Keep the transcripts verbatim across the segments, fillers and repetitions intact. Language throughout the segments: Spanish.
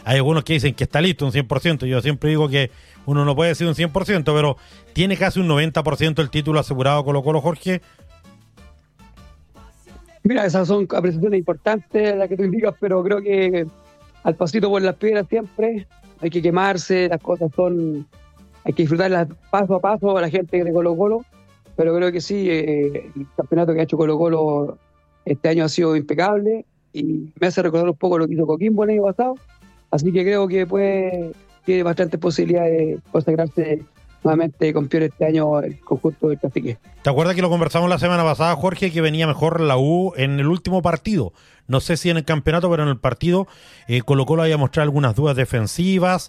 hay algunos que dicen que está listo un cien por ciento. Yo siempre digo que uno no puede decir un cien por ciento, pero tiene casi un noventa por ciento el título asegurado Colo-Colo, Jorge. Mira, esas son apreciaciones importantes las que tú indicas, pero creo que al pasito por las piedras siempre hay que quemarse, las cosas son, hay que disfrutarlas paso a paso a la gente de Colo-Colo, pero creo que sí, eh, el campeonato que ha hecho Colo-Colo este año ha sido impecable y me hace recordar un poco lo que hizo Coquimbo el año pasado, así que creo que pues tiene bastantes posibilidades de consagrarse nuevamente campeón este año el conjunto del Cacique. ¿Te acuerdas que lo conversamos la semana pasada, Jorge, que venía mejor la U en el último partido? No sé si en el campeonato, pero en el partido eh, Colo-Colo había mostrado algunas dudas defensivas,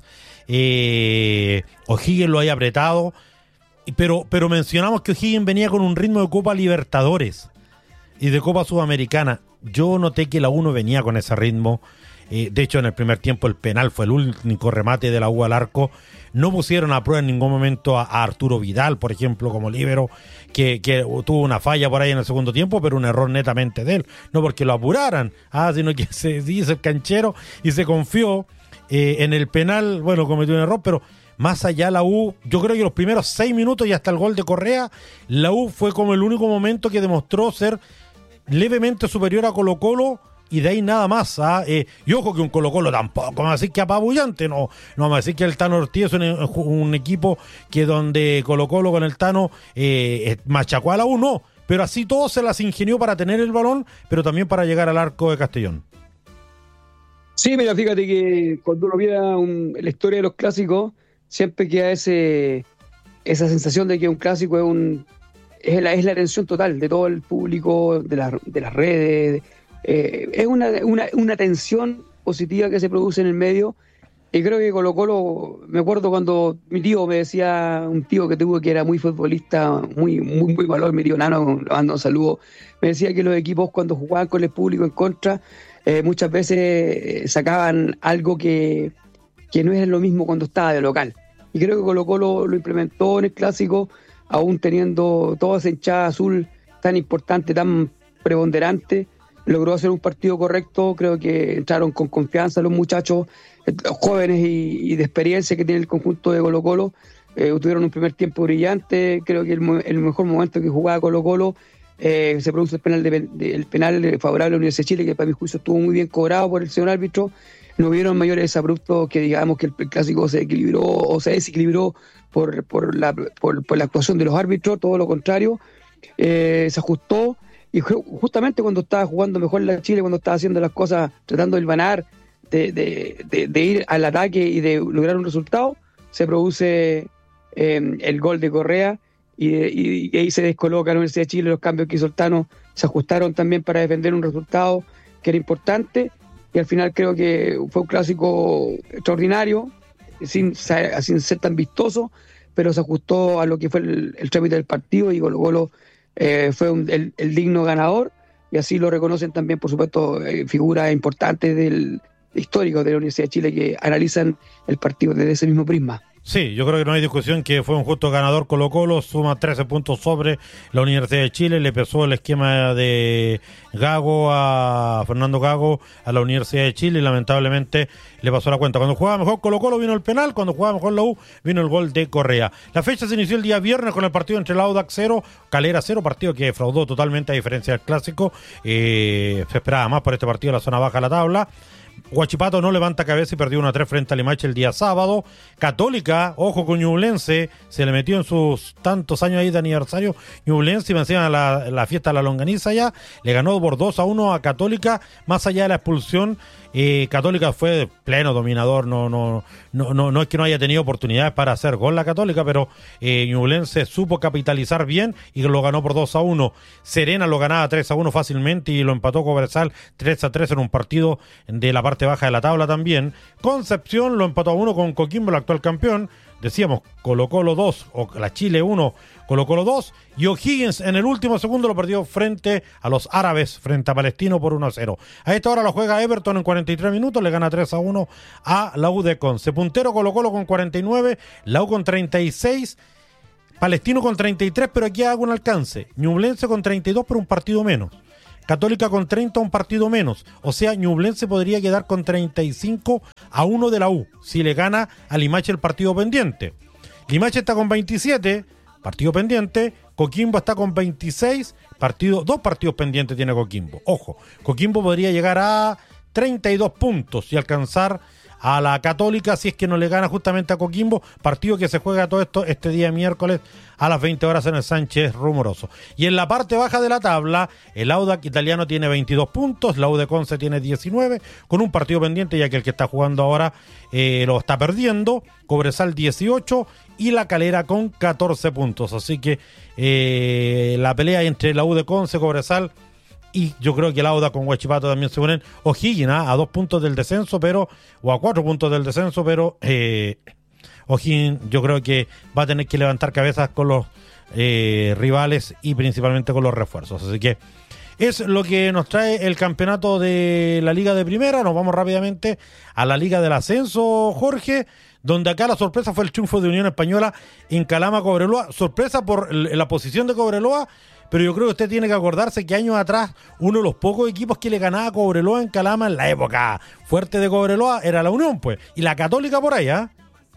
eh, O'Higgins lo había apretado, pero, pero mencionamos que O'Higgins venía con un ritmo de Copa Libertadores y de Copa Sudamericana. Yo noté que la U no venía con ese ritmo. Eh, de hecho, en el primer tiempo el penal fue el único remate de la U al arco. No pusieron a prueba en ningún momento a, a Arturo Vidal, por ejemplo, como líbero, que, que tuvo una falla por ahí en el segundo tiempo, pero un error netamente de él. No porque lo apuraran, ah, sino que se dice el canchero y se confió eh, en el penal. Bueno, cometió un error, pero más allá la U, yo creo que los primeros seis minutos y hasta el gol de Correa, la U fue como el único momento que demostró ser levemente superior a Colo-Colo. Y de ahí nada más, ¿ah? eh, y ojo que un Colo-Colo tampoco vamos a decir que apabullante, no, no vamos a decir que el Tano Ortiz es un, un equipo que donde Colo-Colo con el Tano eh, machacó a la U, no, pero así todo se las ingenió para tener el balón, pero también para llegar al arco de Castellón. Sí, mira, fíjate que cuando uno mira un, la historia de los clásicos, siempre queda ese esa sensación de que un clásico es un es la, es la atención total de todo el público, de, la, de las redes. Eh, es una, una, una tensión positiva que se produce en el medio y creo que Colo-Colo, me acuerdo cuando mi tío me decía, un tío que tuvo que era muy futbolista, muy muy, muy valor, mi tío Nano, le mando un saludo, me decía que los equipos cuando jugaban con el público en contra eh, muchas veces sacaban algo que, que no es lo mismo cuando estaba de local, y creo que Colo-Colo lo implementó en el clásico, aún teniendo toda esa hinchada azul tan importante, tan preponderante. Logró hacer un partido correcto, creo que entraron con confianza los muchachos, los jóvenes y, y de experiencia que tiene el conjunto de Colo-Colo, eh, tuvieron un primer tiempo brillante, creo que el, el mejor momento que jugaba Colo-Colo, eh, se produce el penal, de, de, el penal favorable a la Universidad de Chile, que para mi juicio estuvo muy bien cobrado por el señor árbitro, no hubieron mayores abruptos que digamos que el, el clásico se equilibró o se desequilibró por, por, la, por, por la actuación de los árbitros, todo lo contrario, eh, se ajustó. Y justamente cuando estaba jugando mejor la Chile, cuando estaba haciendo las cosas, tratando de hilvanar, de, de, de, de ir al ataque y de lograr un resultado, se produce eh, el gol de Correa y, y, y ahí se descoloca la Universidad de Chile. Los cambios que hizo el Tano se ajustaron también para defender un resultado que era importante y al final creo que fue un clásico extraordinario, sin, sin ser tan vistoso, pero se ajustó a lo que fue el, el trámite del partido y Colo-Colo Eh, fue un, el, el digno ganador y así lo reconocen también, por supuesto, eh, figuras importantes del históricos de la Universidad de Chile que analizan el partido desde ese mismo prisma. Sí, yo creo que no hay discusión que fue un justo ganador. Colo-Colo suma trece puntos sobre la Universidad de Chile, le pesó el esquema de Gago a Fernando Gago a la Universidad de Chile y lamentablemente le pasó la cuenta. Cuando jugaba mejor Colo-Colo vino el penal, cuando jugaba mejor la U vino el gol de Correa. La fecha se inició el día viernes con el partido entre el Audax cero, Calera cero, partido que defraudó totalmente a diferencia del clásico. Eh, se esperaba más por este partido en la zona baja de la tabla. Huachipato no levanta cabeza y perdió uno a tres frente a Limache el día sábado. Católica, ojo con Ñublense, se le metió en sus tantos años ahí de aniversario Ñublense y vencían a la, la fiesta de la longaniza ya, le ganó por dos a uno a Católica, más allá de la expulsión. Eh, Católica fue pleno dominador, no, no, no, no, no es que no haya tenido oportunidades para hacer gol la Católica, pero eh, Ñublense supo capitalizar bien y lo ganó por dos a uno. Serena lo ganaba tres a uno fácilmente y lo empató Cobresal tres a tres en un partido de la parte baja de la tabla también. Concepción lo empató a uno con Coquimbo, el actual campeón. Decíamos Colo-Colo dos, o la Chile uno, Colo-Colo dos, y O'Higgins en el último segundo lo perdió frente a los árabes, frente a Palestino por uno a cero. A esta hora lo juega Everton en cuarenta y tres minutos, le gana tres a uno a la U de Conce. Puntero Colo-Colo con cuarenta y nueve, la U con treinta y seis, Palestino con treinta y tres, pero aquí hago un alcance. Ñublense con treinta y dos por un partido menos. Católica con treinta, un partido menos. O sea, Ñublense podría quedar con treinta y cinco a uno de la U, si le gana a Limache el partido pendiente. Limache está con veintisiete, partido pendiente. Coquimbo está con veintiséis, partido, dos partidos pendientes tiene Coquimbo. Ojo, Coquimbo podría llegar a treinta y dos puntos y alcanzar a la Católica si es que no le gana justamente a Coquimbo, partido que se juega todo esto este día miércoles a las veinte horas en el Sánchez Rumoroso. Y en la parte baja de la tabla, el Audax Italiano tiene veintidós puntos, la U de Conce tiene diecinueve, con un partido pendiente, ya que el que está jugando ahora eh, lo está perdiendo, Cobresal dieciocho y La Calera con catorce puntos. Así que eh, la pelea entre la U de Conce, Cobresal, y yo creo que el Audax con Huachipato también se unen. O'Higgins, ¿eh? a dos puntos del descenso, pero o a cuatro puntos del descenso, pero eh, O'Higgins yo creo que va a tener que levantar cabezas con los eh, rivales y principalmente con los refuerzos. Así que es lo que nos trae el campeonato de la Liga de Primera. Nos vamos rápidamente a la Liga del Ascenso, Jorge, donde acá la sorpresa fue el triunfo de Unión Española en Calama, Cobreloa. Sorpresa por la posición de Cobreloa, pero yo creo que usted tiene que acordarse que años atrás uno de los pocos equipos que le ganaba a Cobreloa en Calama en la época fuerte de Cobreloa era la Unión, pues, y la Católica por allá.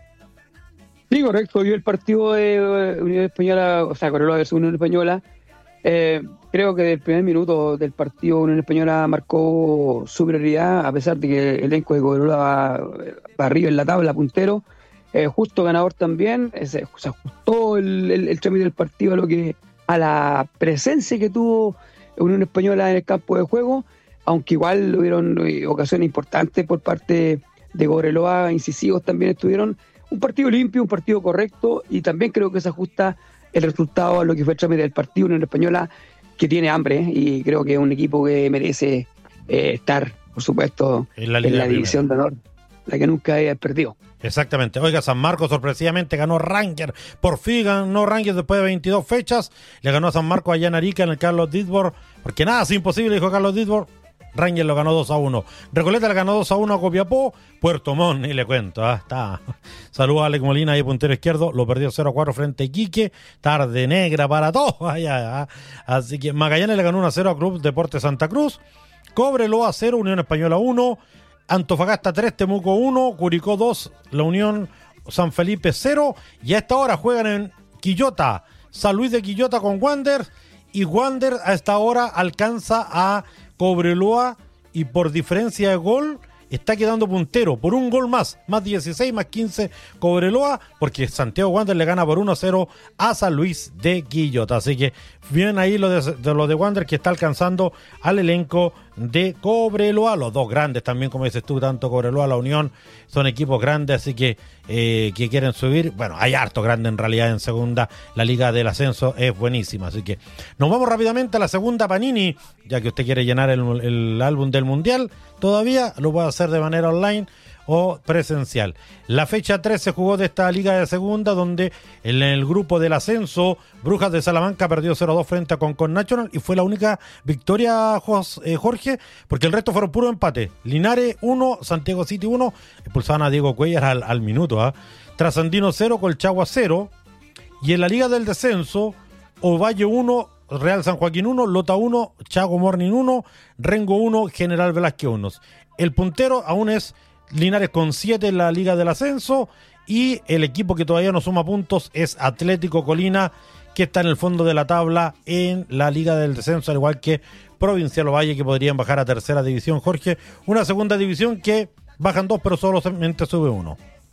Sí, correcto. Yo el partido de Unión Española, o sea, Cobreloa versus Unión Española, eh, creo que del primer minuto del partido Unión Española marcó superioridad, a pesar de que el elenco de Cobreloa va, va arriba en la tabla, puntero, eh, justo ganador también, eh, se, se ajustó el, el, el trámite del partido a lo que a la presencia que tuvo Unión Española en el campo de juego, aunque igual hubieron ocasiones importantes por parte de Cobreloa, incisivos también estuvieron. Un partido limpio, un partido correcto, y también creo que se ajusta el resultado a lo que fue el trámite del partido. Unión Española que tiene hambre, ¿eh? Y creo que es un equipo que merece eh, estar, por supuesto, en la, en la división de honor, la que nunca haya perdido. Exactamente. Oiga, San Marcos sorpresivamente ganó Ranger. Por fin ganó Ranger después de veintidós fechas. Le ganó a San Marcos allá en Arica en el Carlos Ditborg. Porque nada es imposible, dijo Carlos Ditborg. Ranger lo ganó dos a uno. Recoleta le ganó dos a uno a Copiapó. Puerto Montt, y le cuento. ¿eh? Está. Saludos a Alex Molina ahí, puntero izquierdo. Lo perdió cero a cuatro frente a Iquique. Tarde negra para todos. Allá, ¿eh? Así que Magallanes le ganó uno a cero a Club Deportes Santa Cruz. Cobreloa cero, Unión Española uno. Antofagasta tres, Temuco uno, Curicó dos, la Unión San Felipe cero, y a esta hora juegan en Quillota, San Luis de Quillota con Wander, y Wander a esta hora alcanza a Cobreloa y por diferencia de gol está quedando puntero, por un gol más, más dieciséis, más quince Cobreloa, porque Santiago Wander le gana por uno a cero a San Luis de Quillota. Así que vienen ahí los de, de, los de Wander, que está alcanzando al elenco de Cobreloa, los dos grandes también, como dices tú, tanto Cobreloa, la Unión, son equipos grandes, así que eh, que quieren subir. Bueno, hay harto grande en realidad en segunda, la Liga del Ascenso es buenísima, así que nos vamos rápidamente a la segunda Panini, ya que usted quiere llenar el, el álbum del Mundial, todavía lo puede hacer de manera online o presencial. La fecha tres se jugó de esta Liga de Segunda, donde en el grupo del ascenso Brujas de Salamanca perdió cero a dos frente a Concon National, y fue la única victoria, Jorge, porque el resto fueron puro empate. Linares uno, Santiago City uno, expulsaban a Diego Cuellar al, al minuto. ¿eh? Trasandino cero, Colchagua cero, y en la Liga del Descenso, Ovalle uno, Real San Joaquín uno, Lota uno, Chago Morning uno, Rengo uno, General Velázquez uno. El puntero aún es Linares con siete en la Liga del Ascenso, y el equipo que todavía no suma puntos es Atlético Colina, que está en el fondo de la tabla en la Liga del Descenso, al igual que Provincial Ovalle, que podrían bajar a tercera división, Jorge. Una segunda división que bajan dos, pero solamente sube uno.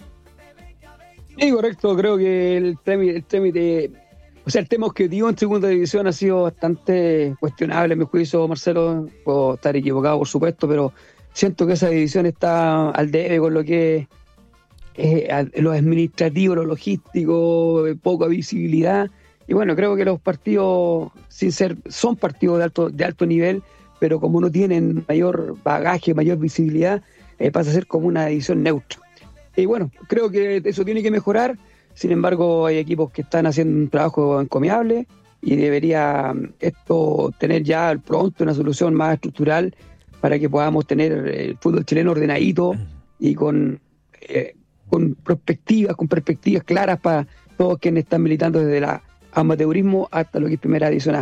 Sí, correcto. Creo que el trámite, el trámite, o sea, el tema objetivo en segunda división ha sido bastante cuestionable, en mi juicio, Marcelo. Puedo estar equivocado, por supuesto, pero siento que esa división está al debe con lo que es eh, lo administrativo, lo logístico, poca visibilidad. Y bueno, creo que los partidos, sin ser, son partidos de alto, de alto nivel, pero como no tienen mayor bagaje, mayor visibilidad, eh, pasa a ser como una división neutra. Y bueno, creo que eso tiene que mejorar. Sin embargo, hay equipos que están haciendo un trabajo encomiable, y debería esto tener ya pronto una solución más estructural para que podamos tener el fútbol chileno ordenadito y con, eh, con perspectivas, con perspectivas claras para todos quienes están militando desde la amateurismo hasta lo que es primera división A.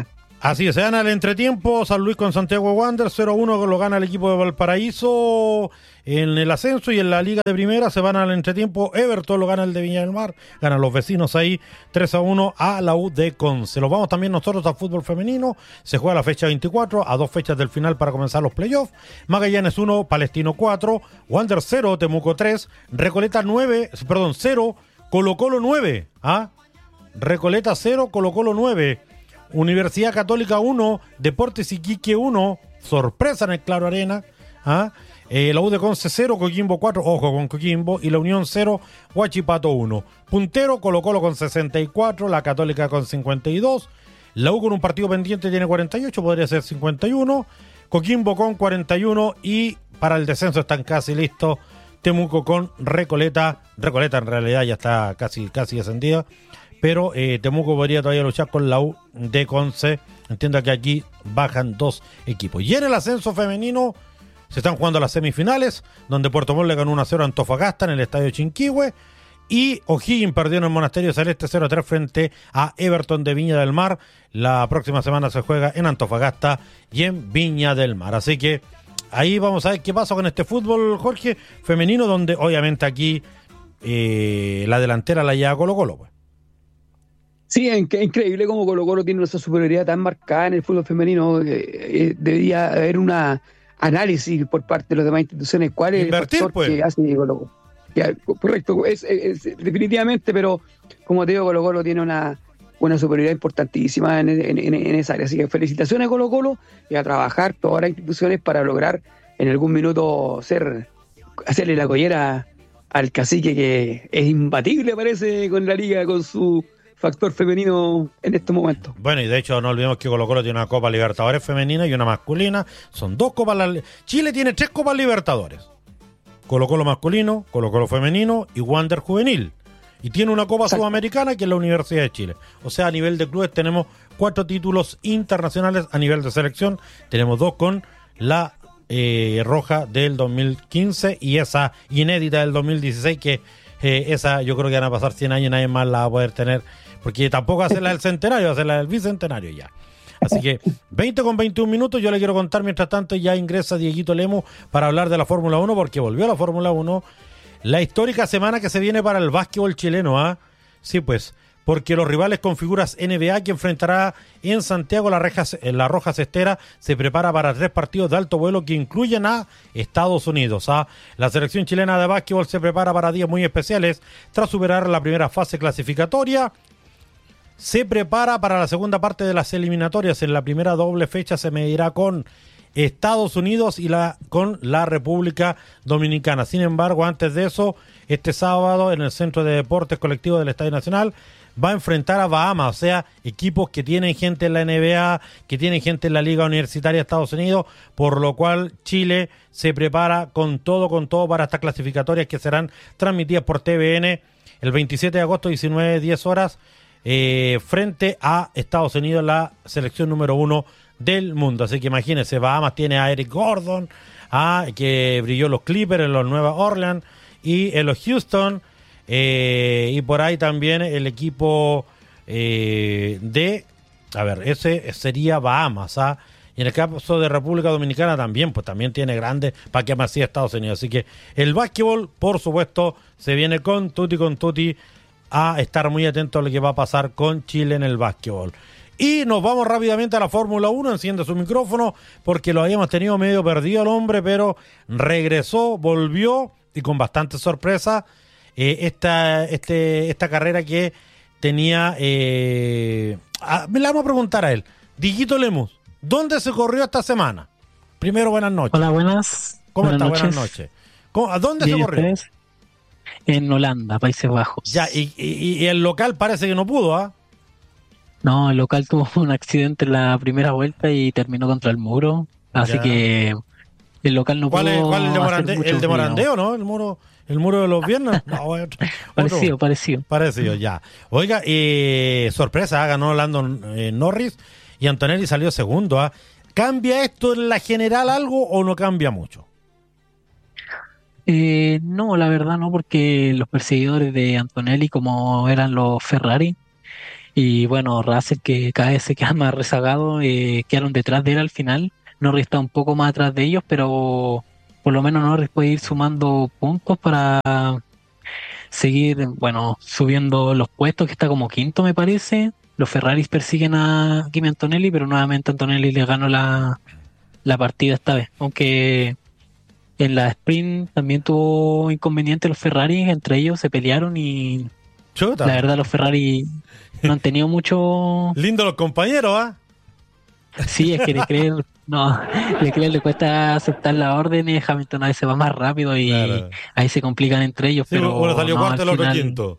Así es, se gana el entretiempo, San Luis con Santiago Wanderers, cero a uno lo gana el equipo de Valparaíso en el ascenso, y en la Liga de Primera se van al entretiempo, Everton lo gana el de Viña del Mar, ganan los vecinos ahí tres a uno a la U de Conce. Los vamos también nosotros al fútbol femenino, se juega la fecha veinticuatro, a dos fechas del final para comenzar los playoffs. Magallanes uno, Palestino cuatro, Wanderers cero, Temuco tres, Recoleta nueve, perdón, cero, Colo Colo nueve, ¿ah? Recoleta cero, Colo Colo nueve. Universidad Católica uno, Deportes Iquique uno, sorpresa en el Claro Arena, ¿ah? eh, la U de Conce cero, Coquimbo cuatro, ojo con Coquimbo, y la Unión cero, Huachipato uno. Puntero, Colo Colo con sesenta y cuatro, la Católica con cincuenta y dos, la U con un partido pendiente tiene cuarenta y ocho, podría ser cincuenta y uno, Coquimbo con cuarenta y uno, y para el descenso están casi listos Temuco con Recoleta. Recoleta en realidad ya está casi, casi descendida, pero eh, Temuco podría todavía luchar con la U de Conce. Entiendo que aquí bajan dos equipos. Y en el ascenso femenino se están jugando las semifinales, donde Puerto Montt le ganó uno a cero a Antofagasta en el Estadio Chinquihue, y O'Higgins perdió en el Monasterio Celeste cero a tres frente a Everton de Viña del Mar. La próxima semana se juega en Antofagasta y en Viña del Mar. Así que ahí vamos a ver qué pasa con este fútbol, Jorge, femenino, donde obviamente aquí eh, la delantera la lleva Colo Colo, pues. Sí, es increíble cómo Colo Colo tiene esa superioridad tan marcada en el fútbol femenino. Eh, eh, debería haber un análisis por parte de las demás instituciones. ¿Cuál es Invertir, el factor pues. que hace Colo Colo? Ya, correcto, es, es, es, definitivamente, pero como te digo, Colo Colo tiene una, una superioridad importantísima en, en, en, en esa área. Así que felicitaciones a Colo Colo y a trabajar todas las instituciones para lograr en algún minuto ser hacerle la collera al cacique, que es imbatible, parece, con la liga, con su factor femenino en este momento. Bueno, y de hecho no olvidemos que Colo Colo tiene una Copa Libertadores femenina y una masculina. Son dos Copas. La... Chile tiene tres Copas Libertadores. Colo Colo masculino, Colo Colo femenino y Wander juvenil. Y tiene una Copa Exacto. Sudamericana, que es la Universidad de Chile. O sea, a nivel de clubes tenemos cuatro títulos internacionales. A nivel de selección tenemos dos con la eh, roja del dos mil quince y esa inédita del dos mil dieciséis, que eh, esa yo creo que van a pasar cien años y nadie más la va a poder tener, porque tampoco va a ser la del centenario, va a ser la del bicentenario ya. Así que veinte con veintiún minutos, yo le quiero contar mientras tanto, ya ingresa Dieguito Lemus para hablar de la Fórmula uno, porque volvió a la Fórmula uno, la histórica semana que se viene para el básquetbol chileno, ¿ah? Sí, pues, porque los rivales con figuras N B A que enfrentará en Santiago la, Reja, la Roja Cestera se prepara para tres partidos de alto vuelo que incluyen a Estados Unidos, ¿ah? La selección chilena de básquetbol se prepara para días muy especiales tras superar la primera fase clasificatoria. Se prepara para la segunda parte de las eliminatorias. En la primera doble fecha se medirá con Estados Unidos y la con la República Dominicana. Sin embargo, antes de eso, este sábado en el Centro de Deportes Colectivos del Estadio Nacional va a enfrentar a Bahamas, o sea, equipos que tienen gente en la N B A, que tienen gente en la Liga Universitaria de Estados Unidos, por lo cual Chile se prepara con todo, con todo para estas clasificatorias que serán transmitidas por T V N el veintisiete de agosto, diecinueve, diez horas, Eh, frente a Estados Unidos, la selección número uno del mundo. Así que imagínense, Bahamas tiene a Eric Gordon, a, que brilló en los Clippers, en los Nueva Orleans y en los Houston, eh, y por ahí también el equipo eh, de, a ver, ese sería Bahamas, ¿ah? Y en el caso de República Dominicana también, pues también tiene grandes, para que más sí Estados Unidos. Así que el básquetbol, por supuesto, se viene con tutti con tutti, a estar muy atento a lo que va a pasar con Chile en el básquetbol. Y nos vamos rápidamente a la Fórmula uno, enciende su micrófono, porque lo habíamos tenido medio perdido el hombre, pero regresó, volvió, y con bastante sorpresa, eh, esta, este, esta carrera que tenía... Eh, a, me la vamos a preguntar a él. Dieguito Lemus, ¿dónde se corrió esta semana? Primero, buenas noches. Hola, buenas. ¿Cómo buenas está? Noches. Buenas noches. ¿Cómo, ¿A dónde Bien, se corrió? ¿ustedes? En Holanda, Países Bajos. Ya, y, y, y el local parece que no pudo, ¿ah? No, el local tuvo un accidente en la primera vuelta y terminó contra el muro. Así Ya. que el local no ¿Cuál pudo. es, cuál es el de hacer Morandeo? mucho ¿El de ruido. Morandeo, no? ¿El muro, el muro de los viernes? No, otro, Parecido, otro. parecido. Parecido, ya. Oiga, eh, sorpresa, ganó Landon eh, Norris y Antonelli salió segundo, ¿ah? ¿Cambia esto en la general algo o no cambia mucho? Eh, no, la verdad no, porque los perseguidores de Antonelli, como eran los Ferrari, Y bueno, Russell, que cada vez se queda más rezagado, eh, quedaron detrás de él al final. Norris está un poco más atrás de ellos, pero por lo menos Norris puede ir sumando puntos para seguir, bueno, subiendo los puestos, que está como quinto, me parece. Los Ferraris persiguen a Kimi Antonelli, pero nuevamente Antonelli le ganó la, la partida esta vez. Aunque en la sprint también tuvo inconvenientes los Ferrari, entre ellos se pelearon y Chuta. la verdad los Ferrari no han tenido mucho... Lindo los compañeros, ¿ah? Sí, es que Leclerc, no, Leclerc le cuesta aceptar las órdenes, Hamilton a veces va más rápido y Claro. ahí se complican entre ellos, Sí, pero uno salió no, cuarto, al el otro final- quinto.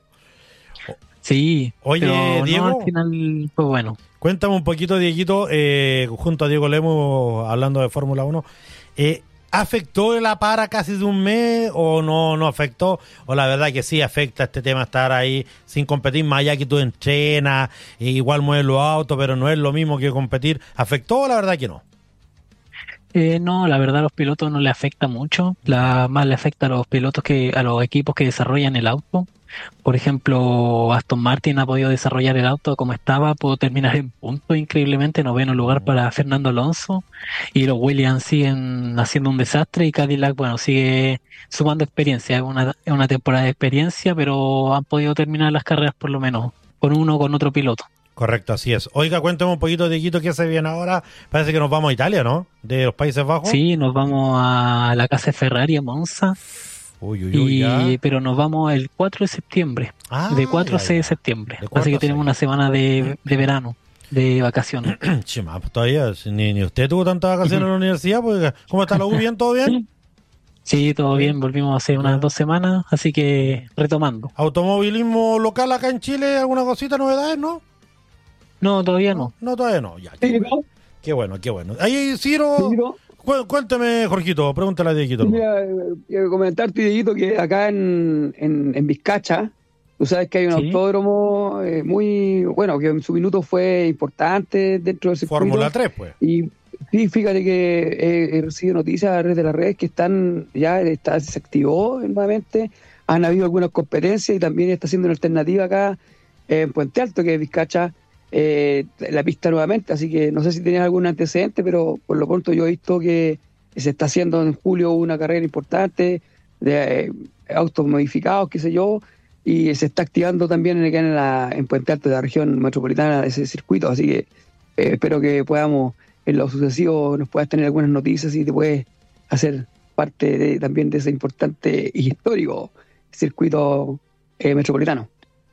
Sí, Oye, pero Diego. no, al final fue bueno. Cuéntame un poquito, Dieguito, eh, junto a Diego Lemos, hablando de Fórmula uno, eh, ¿afectó la para casi de un mes o no, no afectó? O la verdad que sí afecta este tema estar ahí sin competir, más allá que tú entrenas, e igual mueves los autos, pero no es lo mismo que competir. ¿Afectó o la verdad que no? Eh, no, la verdad a los pilotos no le afecta mucho, la más le afecta a los pilotos que, a los equipos que desarrollan el auto. Por ejemplo, Aston Martin ha podido desarrollar el auto como estaba, pudo terminar en punto increíblemente, noveno lugar para Fernando Alonso, y los Williams siguen haciendo un desastre y Cadillac, bueno, sigue sumando experiencia, es una, es una temporada de experiencia, pero han podido terminar las carreras por lo menos con uno o con otro piloto. Correcto, así es. Oiga, cuéntame un poquito, Dieguito, qué se viene ahora. Parece que nos vamos a Italia, ¿no? De los Países Bajos. Sí, nos vamos a la casa de Ferrari, a Monza. Uy, uy, uy, ya. Y, pero nos vamos el cuatro de septiembre, Ah, de cuatro a ya, seis de ya. septiembre. De cuatro Así a que tenemos seis. una semana de, de verano, de vacaciones. Chima, pues todavía, si ni, ni usted tuvo tantas vacaciones en la universidad, pues, ¿cómo está la U? ¿Bien? ¿Todo bien? Sí, todo bien, volvimos hace unas dos semanas, así que retomando. ¿Automovilismo local acá en Chile? ¿Alguna cosita, novedades, no? No, todavía no. No, todavía no. Ya, qué, Sí, bueno. ¿no? Qué bueno, qué bueno. Ahí, Ciro, Sí, ¿no? cu- cuéntame, Jorgito, pregúntale a Dieguito. Mira, eh, quiero comentarte, Dieguito, que acá en, en, en Vizcacha, tú sabes que hay un Sí. autódromo eh, muy, bueno, que en su minuto fue importante dentro del circuito. Fórmula tres, pues. Y sí, fíjate que he, he recibido noticias a través de las redes que están, ya está, se activó nuevamente, han habido algunas competencias y también está haciendo una alternativa acá en Puente Alto, que es Vizcacha, eh, la pista nuevamente, así que no sé si tenías algún antecedente, pero por lo pronto yo he visto que se está haciendo en julio una carrera importante de eh, autos modificados, qué sé yo, y se está activando también en, en, la, en Puente Alto, de la región metropolitana, de ese circuito, así que eh, espero que podamos en lo sucesivo nos puedas tener algunas noticias y te puedes hacer parte de, también de ese importante y histórico circuito eh, metropolitano.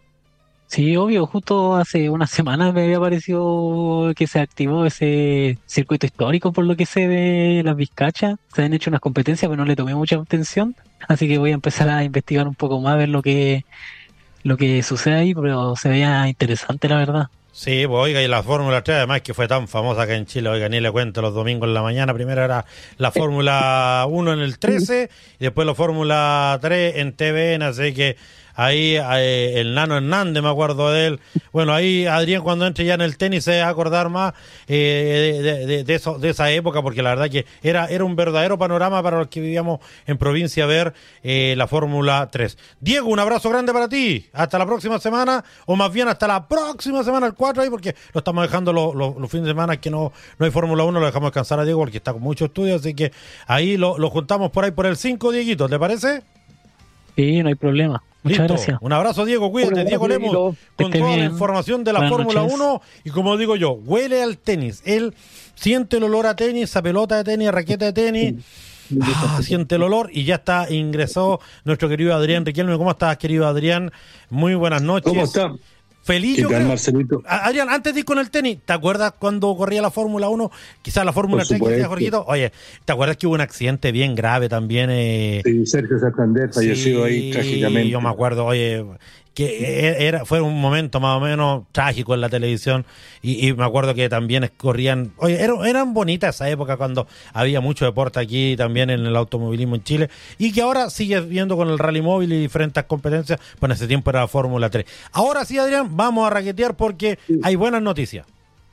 Sí, obvio, justo hace unas semanas me había parecido que se activó ese circuito histórico, por lo que sé de las Vizcachas. Se han hecho unas competencias, pero no le tomé mucha atención, así que voy a empezar a investigar un poco más, ver lo que, lo que sucede ahí, pero se veía interesante, la verdad. Sí, pues oiga, y la Fórmula tres, además que fue tan famosa acá en Chile, oiga, ni le cuento, los domingos en la mañana, primero era la Fórmula uno en el trece, y después la Fórmula tres en T V N, así que ahí eh, el Nano Hernández, me acuerdo de él. Bueno, ahí Adrián cuando entre ya en el tenis se va a acordar más eh, de, de, de, de, eso, de esa época, porque la verdad que era, era un verdadero panorama para los que vivíamos en provincia ver eh, la Fórmula tres. Diego, un abrazo grande para ti. Hasta la próxima semana, o más bien hasta la próxima semana, el cuatro ahí, porque lo estamos dejando los, los, los fines de semana que no, no hay Fórmula uno, lo dejamos descansar a Diego porque está con mucho estudio, así que ahí lo, lo juntamos por ahí por el cinco, Dieguito, ¿te parece? Sí, no hay problema. Muchas Listo. gracias. Un abrazo, Diego, cuídate. Un Diego abrazo, Lemos, Dieguito. con Esté toda la bien. información de la Buenas Fórmula noches. uno, y como digo yo, huele al tenis, él siente el olor a tenis, a pelota de tenis, a raqueta de tenis, ah, siente el olor, y ya está, ingresó nuestro querido Adrián Riquelme. ¿Cómo estás, querido Adrián? Muy buenas noches. ¿Cómo está? Feliz, ¿Qué yo tal, creo. Marcelito? A- Adrián, antes de ir con el tenis, ¿te acuerdas cuando corría la Fórmula uno? Quizás la Fórmula Por tres, que decía supuesto. Jorgito. Oye, ¿te acuerdas que hubo un accidente bien grave también? Eh, Sí, Sergio Santander falleció Sí, ahí trágicamente. yo me acuerdo, oye, que era, fue un momento más o menos trágico en la televisión, y, y me acuerdo que también corrían, oye, era, eran bonitas esa época cuando había mucho deporte aquí también en el automovilismo en Chile, y que ahora sigue viendo con el rally móvil y diferentes competencias. Bueno, ese tiempo era la Fórmula tres. Ahora sí, Adrián, vamos a raquetear porque hay buenas noticias.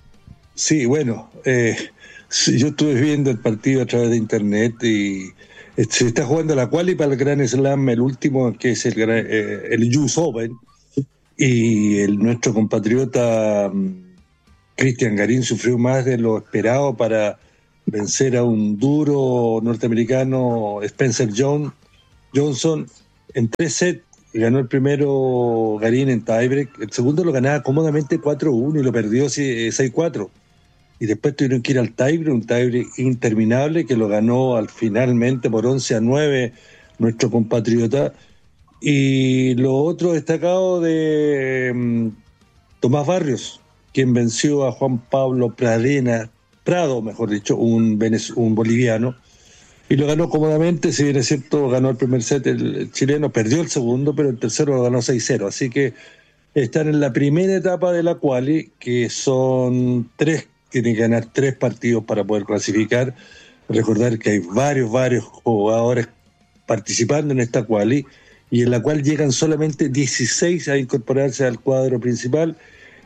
Sí, bueno, eh, sí, yo estuve viendo el partido a través de internet y eh, se está jugando la quali para el Grand Slam, el último, que es el, gran- eh, el U S Open, y el, nuestro compatriota Cristian Garín sufrió más de lo esperado para vencer a un duro norteamericano, Spencer John, Johnson, en tres sets. Ganó el primero Garín en tiebreak, el segundo lo ganaba cómodamente cuatro uno y lo perdió seis cuatro. Y después tuvieron que ir al tiebreak, un tiebreak interminable que lo ganó al finalmente por once a nueve nuestro compatriota. Y lo otro destacado de um, Tomás Barrios, quien venció a Juan Pablo Pradena, Prado, mejor dicho, un, venez- un boliviano, y lo ganó cómodamente. Si bien es cierto, ganó el primer set el, el chileno, perdió el segundo, pero el tercero lo ganó seis cero. Así que están en la primera etapa de la quali, que son tres, tienen que ganar tres partidos para poder clasificar. Recordar que hay varios, varios jugadores participando en esta quali, y en la cual llegan solamente dieciséis a incorporarse al cuadro principal.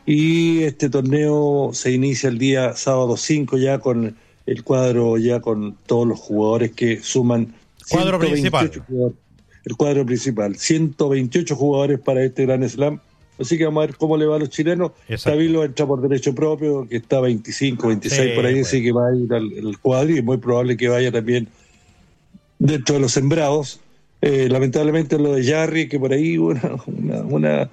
Y este torneo se inicia el día sábado cinco ya con el cuadro, ya con todos los jugadores que suman cuadro principal. El cuadro principal, ciento veintiocho jugadores para este Gran Slam. Así que vamos a ver cómo le va a los chilenos. Tabilo entra por derecho propio, que está veinticinco, veintiséis sí, por ahí, bueno. Así que va a ir al, al cuadro, y es muy probable que vaya también dentro de los sembrados. Eh, lamentablemente lo de Jarry, que por ahí una, una, una,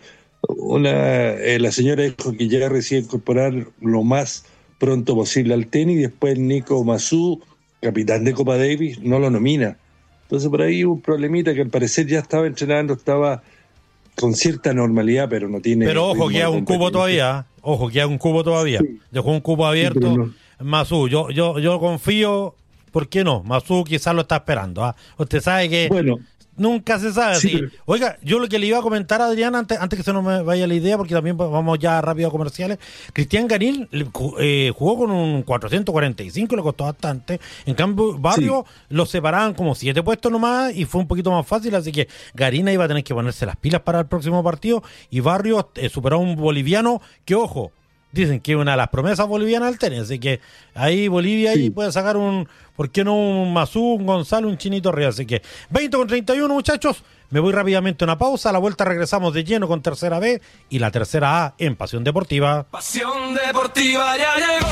una eh, la señora dijo que Jarry se iba a incorporar lo más pronto posible al tenis, y después Nico Massú, capitán de Copa Davis, no lo nomina. Entonces por ahí hubo un problemita que al parecer ya estaba entrenando, estaba con cierta normalidad, pero no tiene... Pero ojo, que hay un cubo todavía, ojo, que hay un cubo todavía. Sí. Dejó un cubo abierto, sí, no. Massú, yo, yo, yo confío, ¿por qué no? Massú quizás lo está esperando. ¿eh? Usted sabe que... Bueno, nunca se sabe. Sí, pero... Oiga, yo lo que le iba a comentar a Adrián, antes, antes que se nos me vaya la idea, porque también vamos ya rápido a comerciales. Cristian Garín eh, jugó con un cuatrocientos cuarenta y cinco, le costó bastante. En cambio, Barrio sí. lo separaban como siete puestos nomás y fue un poquito más fácil, así que Garín iba a tener que ponerse las pilas para el próximo partido, y Barrio eh, superó a un boliviano que, ojo, dicen que es una de las promesas bolivianas del tenis, así que ahí Bolivia sí. ahí puede sacar un, ¿por qué no un Massú, un Gonzalo, un Chinito arriba? Así que veinte con treinta y uno, muchachos, me voy rápidamente a una pausa, a la vuelta regresamos de lleno con Tercera B y la Tercera A en Pasión Deportiva. Pasión Deportiva ya llegó.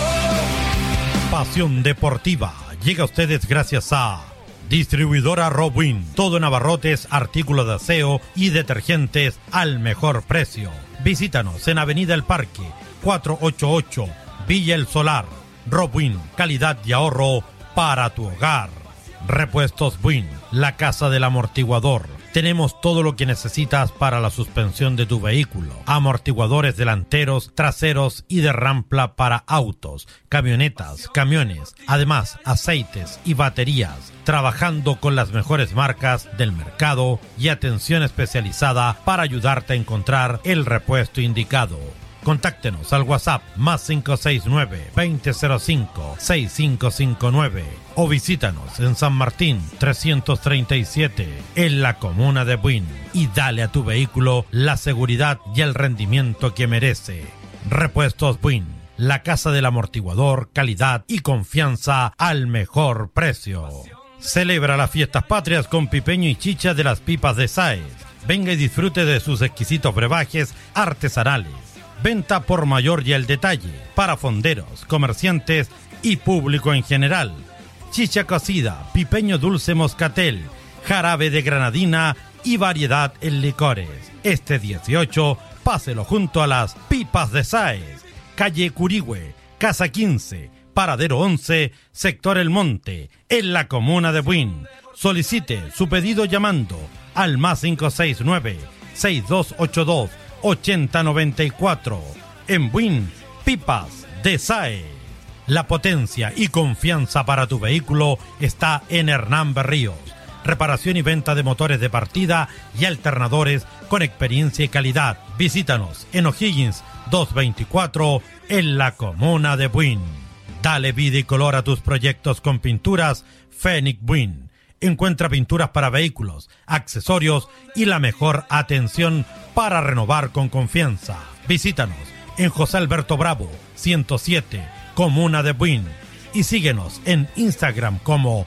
Pasión Deportiva llega a ustedes gracias a Distribuidora Robwin, todo en abarrotes, artículos de aseo y detergentes al mejor precio. Visítanos en Avenida El Parque cuatrocientos ochenta y ocho, Villa El Solar. Robwin, calidad y ahorro para tu hogar. Repuestos Buin, la casa del amortiguador. Tenemos todo lo que necesitas para la suspensión de tu vehículo. Amortiguadores delanteros, traseros y de rampla para autos, camionetas, camiones. Además, aceites y baterías. Trabajando con las mejores marcas del mercado y atención especializada para ayudarte a encontrar el repuesto indicado. Contáctenos al WhatsApp más cinco seis nueve, veinte cero cinco, seis cinco cinco nueve o visítanos en San Martín trescientos treinta y siete en la comuna de Buin y dale a tu vehículo la seguridad y el rendimiento que merece. Repuestos Buin, la casa del amortiguador, calidad y confianza al mejor precio. Celebra las fiestas patrias con pipeño y chicha de las pipas de Sáez. Venga y disfrute de sus exquisitos brebajes artesanales. Venta por mayor y al detalle, para fonderos, comerciantes y público en general. Chicha cocida, pipeño dulce moscatel, jarabe de granadina y variedad en licores. Este dieciocho, páselo junto a las pipas de Sáez. Calle Curigüe, Casa quince, Paradero once, Sector El Monte, en la comuna de Buin. Solicite su pedido llamando al más cinco seis nueve, seis dos ocho dos, ochenta noventa y cuatro. En Buin, pipas de Sáez. La potencia y confianza para tu vehículo está en Hernán Berríos. Reparación y venta de motores de partida y alternadores con experiencia y calidad. Visítanos en O'Higgins doscientos veinticuatro en la comuna de Buin. Dale vida y color a tus proyectos con pinturas Fénix Buin. Encuentra pinturas para vehículos, accesorios y la mejor atención para renovar con confianza. Visítanos en José Alberto Bravo, ciento siete, comuna de Buin. Y síguenos en Instagram como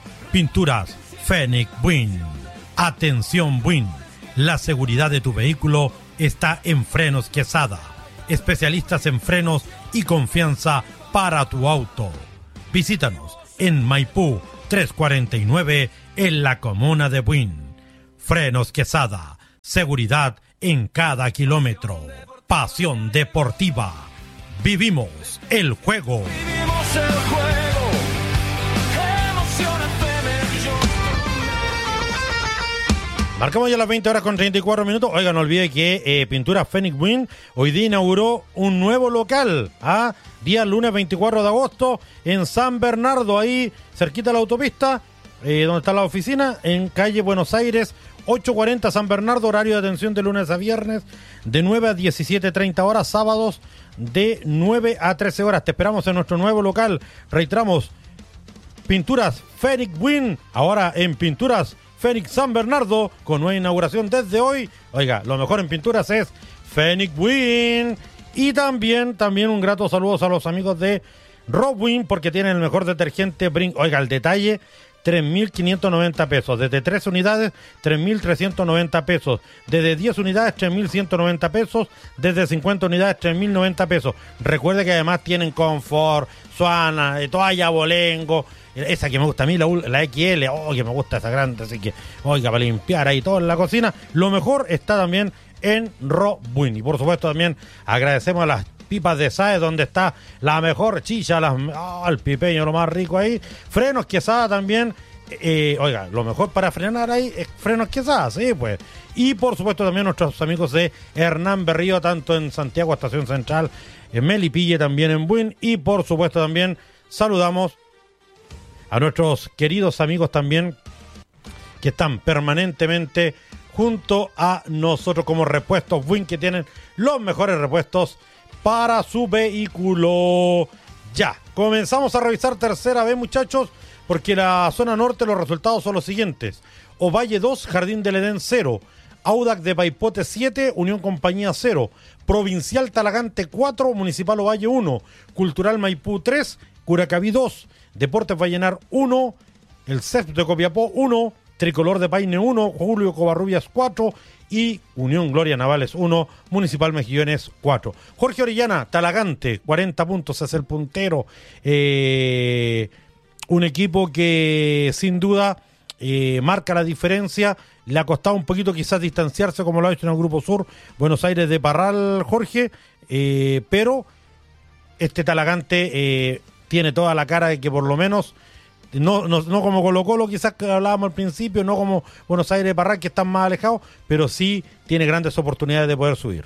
Pinturas Fénix Buin. Atención Buin, la seguridad de tu vehículo está en Frenos Quesada, especialistas en frenos y confianza para tu auto. Visítanos en Maipú trescientos cuarenta y nueve, en la comuna de Buin. Frenos Quesada, seguridad en cada kilómetro. Pasión deportiva. Vivimos el juego. Vivimos el juego. Emoción F M. Marcamos ya las veinte horas con treinta y cuatro minutos. Oiga, no olvide que eh, Pintura Phoenix Buin hoy día inauguró un nuevo local. ¿ah? Día lunes veinticuatro de agosto en San Bernardo, ahí cerquita de la autopista, eh, donde está la oficina, en calle Buenos Aires, ochocientos cuarenta San Bernardo. Horario de atención de lunes a viernes de nueve a diecisiete treinta horas, sábados de nueve a trece horas. Te esperamos en nuestro nuevo local. Reiteramos, Pinturas Phoenix Buin, ahora en Pinturas Phoenix San Bernardo, con nueva inauguración desde hoy. Oiga, lo mejor en pinturas es Phoenix Buin. Y también, también un grato saludos a los amigos de Robwin, porque tienen el mejor detergente Brink. Oiga, el detalle, tres mil quinientos noventa pesos. Desde tres unidades, tres mil trescientos noventa pesos. Desde diez unidades, tres mil ciento noventa pesos. Desde cincuenta unidades, tres mil noventa pesos. Recuerde que además tienen confort, Suana, toalla Bolengo. Esa que me gusta a mí, la, la equis ele, oh, que me gusta esa grande, así que, oiga, para limpiar ahí todo en la cocina. Lo mejor está también en Robwin. Y por supuesto también agradecemos a las pipas de S A E, donde está la mejor chicha, las, oh, el pipeño, lo más rico ahí. Frenos Quesada también, eh, oiga, lo mejor para frenar ahí es Frenos Quesada, sí, pues. Y por supuesto también nuestros amigos de Hernán Berrío, tanto en Santiago, Estación Central, en Melipille, también en Buin. Y por supuesto también saludamos a nuestros queridos amigos también que están permanentemente junto a nosotros como Repuestos Buin, que tienen los mejores repuestos para su vehículo. Ya, comenzamos a revisar tercera vez, muchachos, porque la zona norte los resultados son los siguientes: Ovalle dos, Jardín del Edén cero, Audax de Paipote siete, Unión Compañía cero, Provincial Talagante cuatro, Municipal Ovalle uno, Cultural Maipú tres, Curacaví dos, Deportes Vallenar uno, el C E P de Copiapó uno, Tricolor de Paine uno, Julio Covarrubias cuatro y Unión Gloria Navales uno, Municipal Mejillones cuatro. Jorge Orellana, Talagante, cuarenta puntos, es el puntero. Eh, un equipo que sin duda eh, marca la diferencia. Le ha costado un poquito quizás distanciarse, como lo ha hecho en el Grupo Sur, Buenos Aires de Parral, Jorge, eh, pero este Talagante eh, tiene toda la cara de que por lo menos, no, no, no como Colo Colo quizás que hablábamos al principio, no como Buenos Aires de Parral que están más alejados, pero sí tiene grandes oportunidades de poder subir.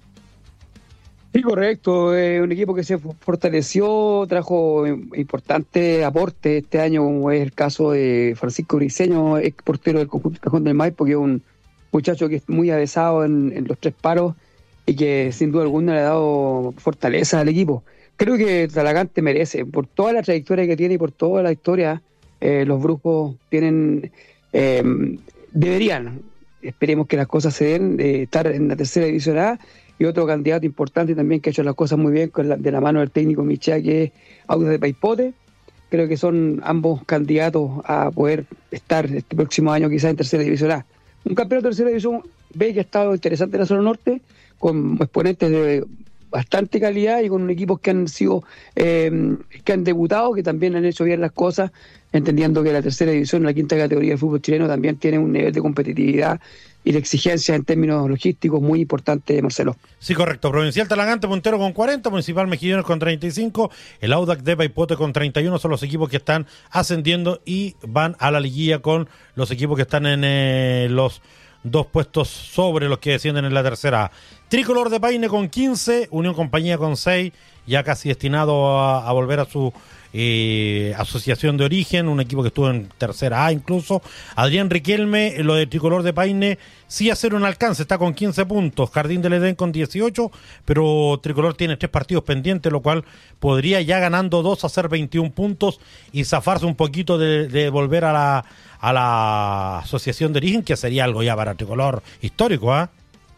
Sí, correcto. Eh, un equipo que se fortaleció, trajo importante aporte este año, como es el caso de Francisco Briceño, ex portero del conjunto Cajón del Maipo, que es un muchacho que es muy avesado en, en los tres paros y que sin duda alguna le ha dado fortaleza al equipo. Creo que Talagante merece, por toda la trayectoria que tiene y por toda la historia, eh, los brujos tienen, eh, deberían, esperemos que las cosas se den, de estar en la tercera división A. Y otro candidato importante también que ha hecho las cosas muy bien con la, de la mano del técnico Michá, que es Audax de Paipote. Creo que son ambos candidatos a poder estar este próximo año quizás en tercera división A. Un campeonato de tercera división B que ha estado interesante en la zona norte, con exponentes de bastante calidad y con equipos que han sido eh, que han debutado, que también han hecho bien las cosas, entendiendo que la tercera división, la quinta categoría del fútbol chileno, también tiene un nivel de competitividad y de exigencia en términos logísticos muy importante, Marcelo. Sí, correcto. Provincial Talagante, puntero con cuarenta, Municipal Mejillones con treinta y cinco, el Audax de Paipote con treinta y uno, son los equipos que están ascendiendo y van a la liguilla con los equipos que están en eh, los dos puestos sobre los que descienden en la tercera A. Tricolor de Paine con quince, Unión Compañía con seis, ya casi destinado a, a volver a su eh, asociación de origen, un equipo que estuvo en tercera A incluso. Adrián Riquelme, lo de Tricolor de Paine, sí hacer un alcance, está con quince puntos, Jardín del Edén con dieciocho, pero Tricolor tiene tres partidos pendientes, lo cual podría ya ganando dos hacer veintiún puntos y zafarse un poquito de, de volver a la, a la asociación de origen, que sería algo ya para Tricolor histórico, ¿ah? ¿eh?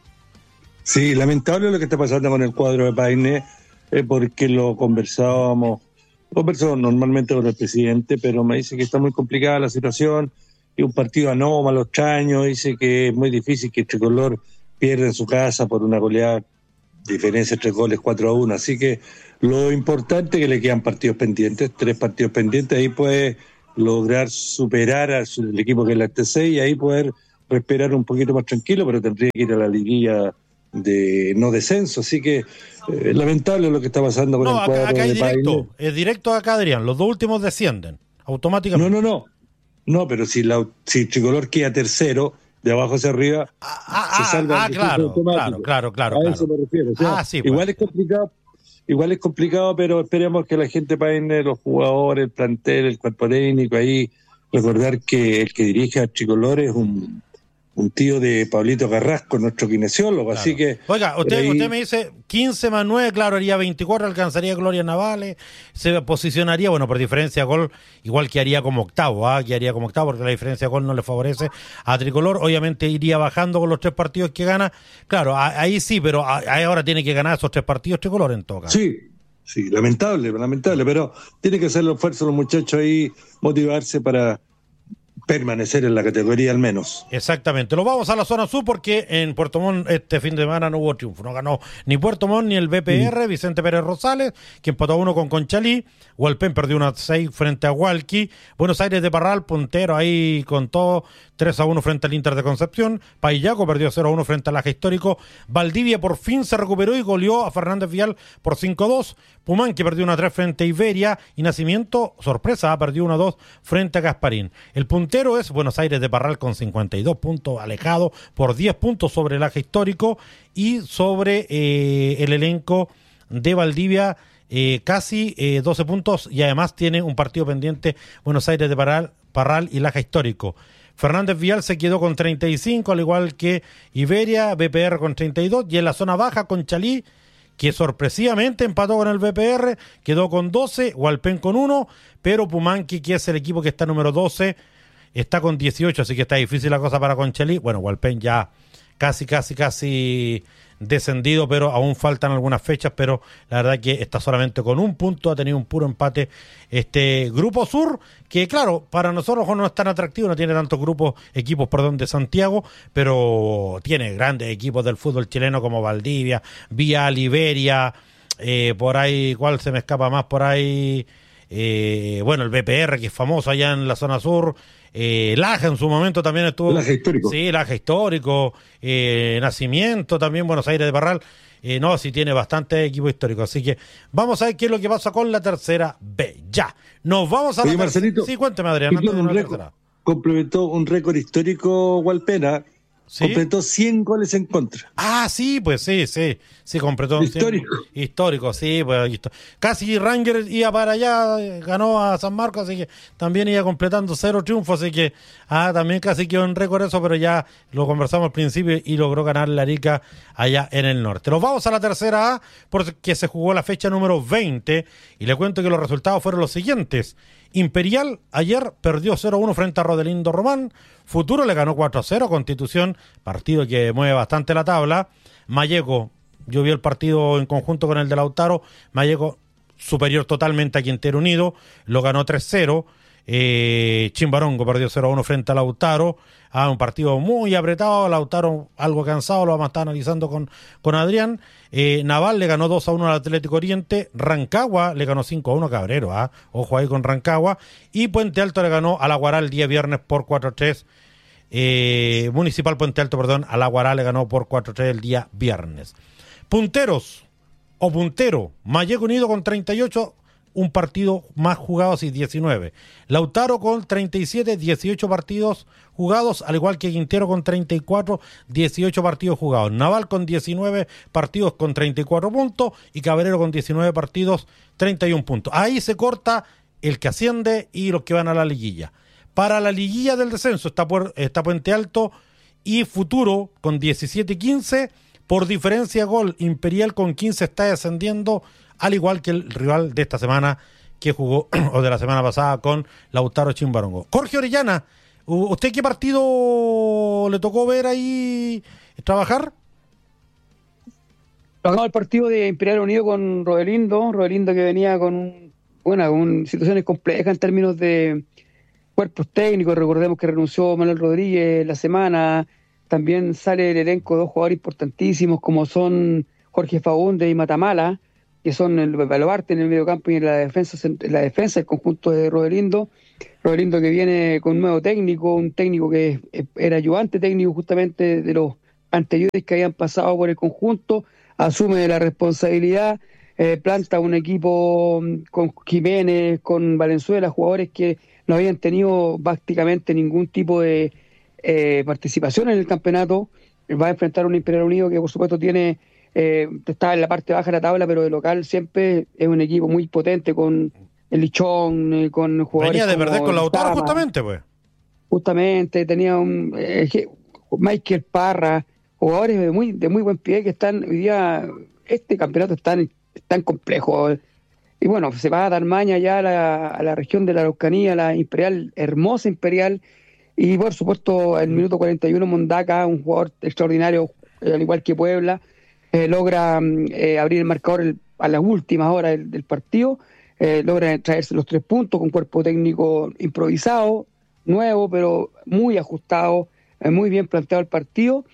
Sí, lamentable lo que está pasando con el cuadro de Paine, eh, porque lo conversábamos, converso normalmente con el presidente, pero me dice que está muy complicada la situación, y un partido anómalo, extraño, dice que es muy difícil que Tricolor pierde en su casa por una goleada, diferencia entre goles cuatro a uno. Así que lo importante es que le quedan partidos pendientes, tres partidos pendientes, ahí puede lograr superar al equipo que es la T C y ahí poder respirar un poquito más tranquilo, pero tendría que ir a la liguilla de no descenso. Así que eh, lamentable lo que está pasando con No, el cuadro acá, acá hay de directo, Paine. es directo acá, Adrián. Los dos últimos descienden automáticamente. No, no, no. No, pero si, la, si Tricolor queda tercero, de abajo hacia arriba, Ah, se ah, salva ah, el claro, automático. claro, claro, claro, A claro. eso me refiero. O sea, Ah, sí, pues. igual es complicado, igual es complicado, pero esperemos que la gente Paine, los jugadores, el plantel, el cuerpo técnico, ahí recordar que el que dirige a Tricolor es un, un tío de Pablito Carrasco, nuestro kinesiólogo, Claro. así que... Oiga, usted, ahí- usted me dice quince más nueve, claro, haría veinticuatro, alcanzaría Gloria Navales, se posicionaría, bueno, por diferencia de gol, igual que haría como octavo, ¿ah? que haría como octavo, porque la diferencia de gol no le favorece a Tricolor, obviamente iría bajando con los tres partidos que gana, claro, a- ahí sí, pero a- ahí ahora tiene que ganar esos tres partidos Tricolor en todo caso. Sí, sí, lamentable, lamentable, pero tiene que hacer el esfuerzo los muchachos ahí, motivarse para permanecer en la categoría al menos. Exactamente. Lo vamos a la zona sur porque en Puerto Montt este fin de semana no hubo triunfo. No ganó ni Puerto Montt ni el B P R, Vicente Pérez Rosales, que empató a uno con Conchalí. Hualpén perdió uno a seis frente a Hualqui. Buenos Aires de Parral, puntero ahí con todo, tres a uno frente al Inter de Concepción. Payaco perdió cero a uno frente al Laja Histórico. Valdivia por fin se recuperó y goleó a Fernández Vial por cinco a dos. Pumán, que perdió uno a tres frente a Iberia. Y Nacimiento, sorpresa, perdió uno a dos frente a Gasparín. El puntero es Buenos Aires de Parral con cincuenta y dos puntos, alejado por diez puntos sobre el Laja Histórico y sobre eh, el elenco de Valdivia, eh, casi eh, doce puntos, y además tiene un partido pendiente Buenos Aires de Parral, Parral y Laja Histórico. Fernández Vial se quedó con treinta y cinco, al igual que Iberia, B P R con treinta y dos, y en la zona baja Conchalí, que sorpresivamente empató con el B P R, quedó con doce, Hualpén con uno, pero Pumanqui, que es el equipo que está número doce, está con dieciocho, así que está difícil la cosa para Conchalí. Bueno, Hualpén ya casi, casi, casi descendido, pero aún faltan algunas fechas, pero la verdad que está solamente con un punto, ha tenido un puro empate este Grupo Sur, que claro, para nosotros no es tan atractivo, no tiene tantos grupos, equipos, perdón, de Santiago, pero tiene grandes equipos del fútbol chileno como Valdivia, Vial, Iberia, eh, por ahí, ¿cuál se me escapa más? Por ahí, eh, bueno, el B P R, que es famoso allá en la zona sur, eh, Laja en su momento también estuvo. Laja Histórico. Sí, Laja Histórico, eh, Nacimiento también, Buenos Aires de Parral. Eh, no, sí tiene bastante equipo histórico. Así que vamos a ver qué es lo que pasa con la tercera B. Ya, nos vamos a Oye, la tercera. Marcelito, Sí, cuéntame, Adrián. y antes de un la récord, tercera. complementó un récord histórico Hualpena, ¿Sí? completó cien goles en contra. Ah, sí, pues sí, sí. Sí, completó un Histórico. cien- Histórico, sí. Pues, histo- casi Ranger iba para allá, eh, ganó a San Marcos, así que también iba completando cero triunfos, así que ah, también casi quedó en récord eso, pero ya lo conversamos al principio y logró ganar la Arica allá en el norte. Nos vamos a la tercera A, porque se jugó la fecha número veinte, y le cuento que los resultados fueron los siguientes. Imperial ayer perdió cero a uno frente a Rodelindo Román. Futuro le ganó cuatro a cero a Constitución, partido que mueve bastante la tabla. Malleco, yo vi el partido en conjunto con el de Lautaro. Malleco superior totalmente a Quintero Unido, lo ganó tres cero. Eh, Chimbarongo perdió cero a uno frente a Lautaro. Ah, un partido muy apretado. Lautaro algo cansado, lo vamos a estar analizando con, con Adrián. Eh, Naval le ganó dos a uno al Atlético Oriente. Rancagua le ganó cinco a uno a Cabrero. Ah, ojo ahí con Rancagua. Y Puente Alto le ganó a La Guará el día viernes por cuatro a tres. Eh, Municipal Puente Alto, perdón, a La Guará le ganó por cuatro a tres el día viernes. Punteros o puntero, Malleco Unido con treinta y ocho, un partido más jugado, y diecinueve. Lautaro con treinta y siete, dieciocho partidos jugados, al igual que Quintero con treinta y cuatro, dieciocho partidos jugados. Naval con diecinueve partidos con treinta y cuatro puntos y Cabrero con diecinueve partidos, treinta y uno puntos. Ahí se corta el que asciende y los que van a la liguilla. Para la liguilla del descenso está, está Puente Alto y Futuro con diecisiete y quince. Por diferencia de gol, Imperial con quince está descendiendo, al igual que el rival de esta semana que jugó, o de la semana pasada, con Lautaro Chimbarongo. Jorge Orellana, ¿usted qué partido le tocó ver ahí trabajar? Trabajamos el partido de Imperial Unido con Rodelindo, Rodelindo que venía con, bueno, con situaciones complejas en términos de cuerpos técnicos. Recordemos que renunció Manuel Rodríguez la semana, también sale del elenco dos jugadores importantísimos como son Jorge Faúndez y Matamala, que son el baluarte en el mediocampo y en la defensa, en la defensa el conjunto de Rodelindo. Rodelindo que viene con un nuevo técnico, un técnico que era ayudante técnico justamente de los anteriores que habían pasado por el conjunto, asume la responsabilidad, eh, planta un equipo con Jiménez, con Valenzuela, jugadores que no habían tenido prácticamente ningún tipo de eh, participación en el campeonato. Va a enfrentar a un Imperial Unido que por supuesto tiene eh, está en la parte baja de la tabla, pero de local siempre es un equipo muy potente con el Lichón, eh, con jugadores venía de como perder con Lautaro Sama, justamente, pues. Justamente, tenía un eh, Michael Parra, jugadores de muy de muy buen pie que están hoy día, este campeonato es tan, tan complejo. Y bueno, se va a dar maña ya a la, a la región de la Araucanía, la Imperial, hermosa Imperial, y por supuesto el minuto cuarenta y uno Mondaca, un jugador extraordinario, eh, al igual que Puebla, eh, logra eh, abrir el marcador el, a las últimas horas del, del partido, eh, logra traerse los tres puntos con cuerpo técnico improvisado, nuevo, pero muy ajustado, eh, muy bien planteado el partido.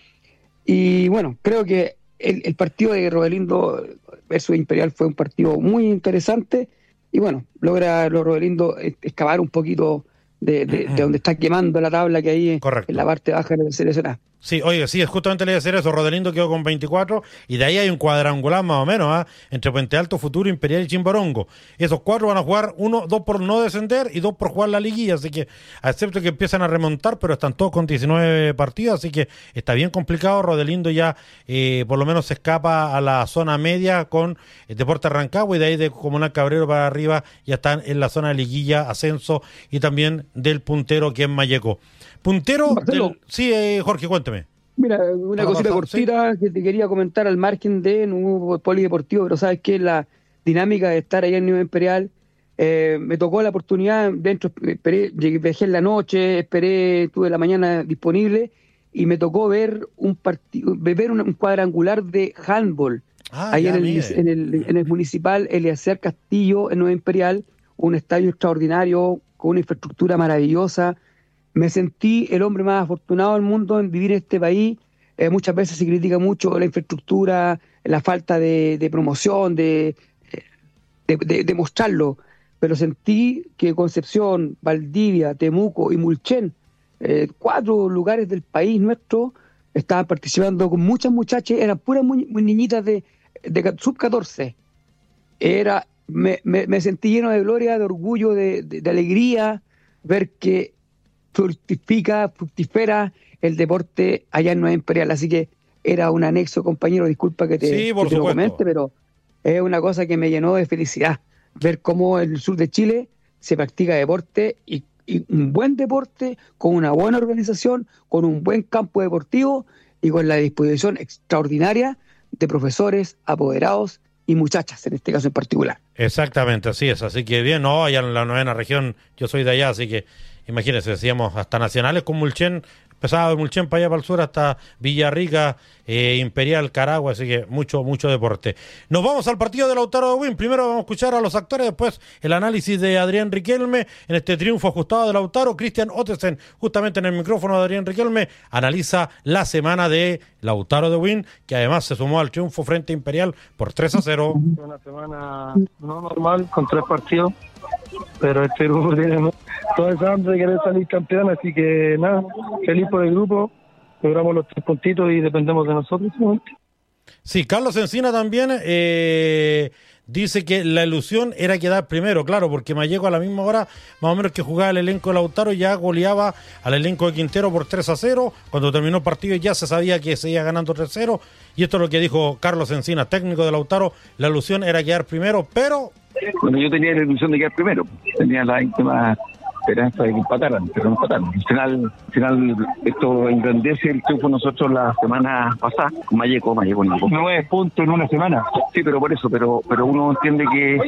Y bueno, creo que el, el partido de Rodelindo versus Imperial fue un partido muy interesante y bueno, logra los Rodelindo excavar un poquito de, de, de donde está quemando la tabla que hay Correcto. En la parte baja de la selección A. Sí, oye, sí, justamente le iba a decir eso. Rodelindo quedó con veinticuatro y de ahí hay un cuadrangular más o menos, ¿ah? Entre Puente Alto, Futuro, Imperial y Chimbarongo. Esos cuatro van a jugar, uno, dos por no descender y dos por jugar la liguilla, así que acepto que empiezan a remontar, pero están todos con diecinueve partidos, así que está bien complicado. Rodelindo ya eh, por lo menos se escapa a la zona media con el Deportes Rancagua y de ahí de Comunal Cabrero para arriba ya están en la zona de liguilla, ascenso y también del puntero que es Malleco. Puntero Marcelo. del... Sí, eh, Jorge, cuénteme. Mira, una Una cosita cosa, cortita que te quería comentar al margen de un polideportivo, pero sabes que la dinámica de estar allá en Nueva Imperial, eh, me tocó la oportunidad, dentro esperé, llegué, viajé en la noche, esperé, tuve la mañana disponible y me tocó ver un partido, ver un, un cuadrangular de handball Ah, ahí ya, en, el, mire. en, el, en el municipal Eliezer Castillo en Nueva Imperial, un estadio extraordinario con una infraestructura maravillosa. Me sentí el hombre más afortunado del mundo en vivir en este país. Eh, muchas veces se critica mucho la infraestructura, la falta de, de promoción, de, de, de, de mostrarlo, pero sentí que Concepción, Valdivia, Temuco y Mulchen, eh, cuatro lugares del país nuestro, estaban participando con muchas muchachas, eran puras muy, muy niñitas de, de sub catorce. Era, me, me, me sentí lleno de gloria, de orgullo, de, de, de alegría, ver que fructifica, fructifera el deporte allá en Nueva Imperial, así que era un anexo, compañero, disculpa que te, Sí, por que te lo supuesto. comente, pero es una cosa que me llenó de felicidad, ver cómo en el sur de Chile se practica deporte y, y un buen deporte, con una buena organización, con un buen campo deportivo y con la disposición extraordinaria de profesores, apoderados y muchachas, en este caso en particular. Exactamente, así es. Así que bien, no, allá en la novena región, yo soy de allá, así que imagínense, decíamos hasta nacionales con Mulchen, empezaba de Mulchen para allá para el sur hasta Villarrica, eh, Imperial, Caragua, así que mucho, mucho deporte. Nos vamos al partido de Lautaro de Win. Primero vamos a escuchar a los actores, después el análisis de Adrián Riquelme en este triunfo ajustado de Lautaro. Cristian Ottesen, justamente en el micrófono de Adrián Riquelme, analiza la semana de Lautaro de Win, que además se sumó al triunfo frente a Imperial por tres a cero. Una semana no normal, con tres partidos, pero este grupo tiene toda esa hambre de querer salir campeón, así que nada, feliz por el grupo, logramos los tres puntitos y dependemos de nosotros. ¿No? Sí, Carlos Encina también eh, dice que la ilusión era quedar primero, claro, porque Malleco a la misma hora, más o menos que jugaba el elenco de Lautaro, ya goleaba al elenco de Quintero por tres a cero, cuando terminó el partido ya se sabía que se iba ganando tres a cero, y esto es lo que dijo Carlos Encina, técnico de Lautaro, la ilusión era quedar primero, pero... Bueno, yo tenía la ilusión de quedar primero, tenía la íntima esperanza de que empataran, pero no empataron. Al final, al final esto engrandece el triunfo nosotros la semana pasada, Malleco, Malleco no. Nueve puntos en una semana. Sí, pero por eso, pero pero uno entiende que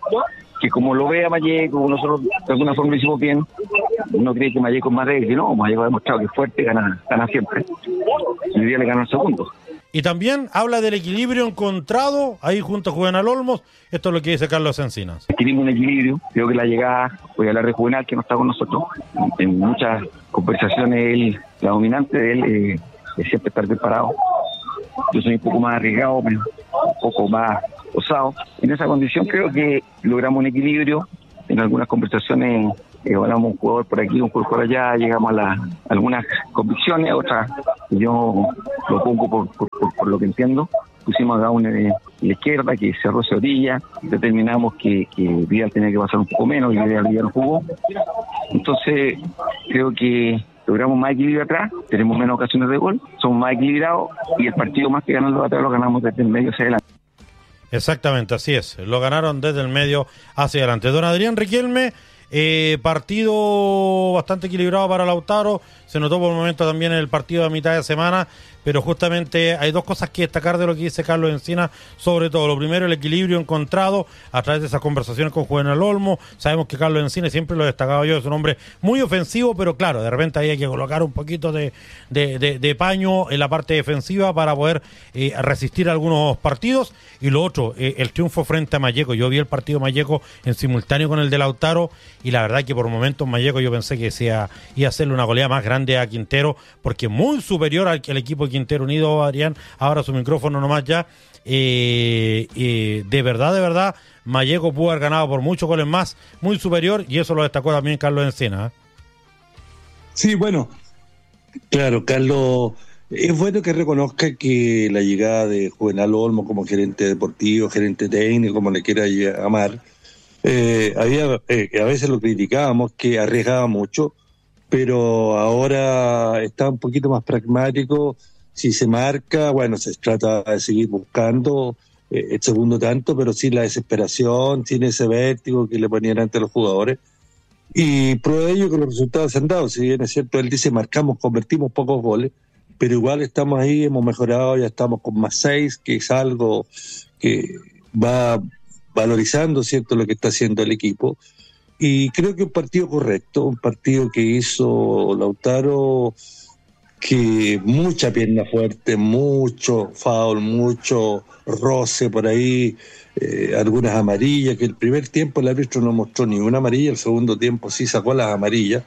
que como lo ve a Malleco, nosotros de alguna forma lo hicimos bien, uno cree que Malleco es más débil, no, Malleco ha demostrado que es fuerte, gana, gana siempre. Y hoy día le ganó el segundo. Y también habla del equilibrio encontrado ahí junto a Juvenal Olmos. Esto es lo que dice Carlos Encinas. Tenemos un equilibrio. Creo que la llegada, voy a hablar de Juvenal, que no está con nosotros. En muchas conversaciones, él, la dominante de él, eh, es siempre estar preparado. Yo soy un poco más arriesgado, pero un poco más osado. En esa condición creo que logramos un equilibrio. En algunas conversaciones eh, hablamos un jugador por aquí, un jugador por allá, llegamos a, la, a algunas convicciones, otras yo lo pongo por, por, por, por lo que entiendo. Pusimos a una de la izquierda que cerró esa orilla, determinamos que, que Vidal tenía que pasar un poco menos y Vidal ya no jugó. Entonces creo que logramos más equilibrio atrás, tenemos menos ocasiones de gol, somos más equilibrados y el partido más que ganarlo atrás lo ganamos desde el medio hacia adelante. Exactamente, así es, lo ganaron desde el medio hacia adelante. Don Adrián Riquelme, eh, partido bastante equilibrado para Lautaro, se notó por momentos también en el partido a mitad de semana, pero justamente hay dos cosas que destacar de lo que dice Carlos Encina, sobre todo, lo primero, el equilibrio encontrado a través de esas conversaciones con Juvenal Olmo. Sabemos que Carlos Encina, siempre lo he destacado yo, es un hombre muy ofensivo, pero claro, de repente ahí hay que colocar un poquito de, de, de, de paño en la parte defensiva para poder eh, resistir algunos partidos. Y lo otro, eh, el triunfo frente a Malleco. Yo vi el partido Malleco en simultáneo con el de Lautaro y la verdad que por momentos Malleco yo pensé que sea, iba a hacerle una goleada más grande a Quintero, porque muy superior al, al equipo de Quintero Unido. Adrián, ahora su micrófono nomás ya, eh, eh, de verdad, de verdad, Malleco pudo haber ganado por muchos goles más, muy superior, y eso lo destacó también Carlos Encina, ¿eh? Sí, bueno, claro, Carlos, es bueno que reconozca que la llegada de Juvenal Olmo como gerente deportivo, gerente técnico, como le quiera llamar, eh, había, eh, a veces lo criticábamos, que arriesgaba mucho, pero ahora está un poquito más pragmático. Si se marca, bueno, se trata de seguir buscando eh, el segundo tanto, pero sin la desesperación, sin ese vértigo que le ponían ante los jugadores. Y prueba de ello que los resultados se han dado. Si bien es cierto, él dice, marcamos, convertimos pocos goles, pero igual estamos ahí, hemos mejorado, ya estamos con más seis, que es algo que va valorizando, ¿cierto?, lo que está haciendo el equipo. Y creo que un partido correcto, un partido que hizo Lautaro, que mucha pierna fuerte, mucho foul, mucho roce por ahí, eh, algunas amarillas, que el primer tiempo el árbitro no mostró ni una amarilla, el segundo tiempo sí sacó las amarillas,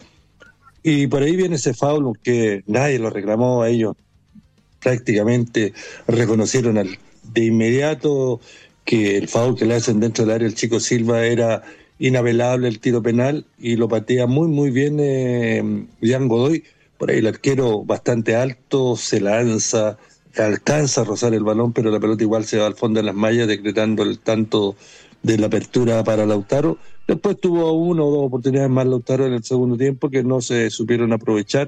y por ahí viene ese foul que nadie lo reclamó, a ellos prácticamente reconocieron al, de inmediato que el foul que le hacen dentro del área el Chico Silva era inapelable, el tiro penal, y lo patea muy muy bien eh, Jan Godoy. Por ahí el arquero bastante alto, se lanza, alcanza a rozar el balón, pero la pelota igual se va al fondo de las mallas, decretando el tanto de la apertura para Lautaro. Después tuvo una o dos oportunidades más Lautaro en el segundo tiempo que no se supieron aprovechar.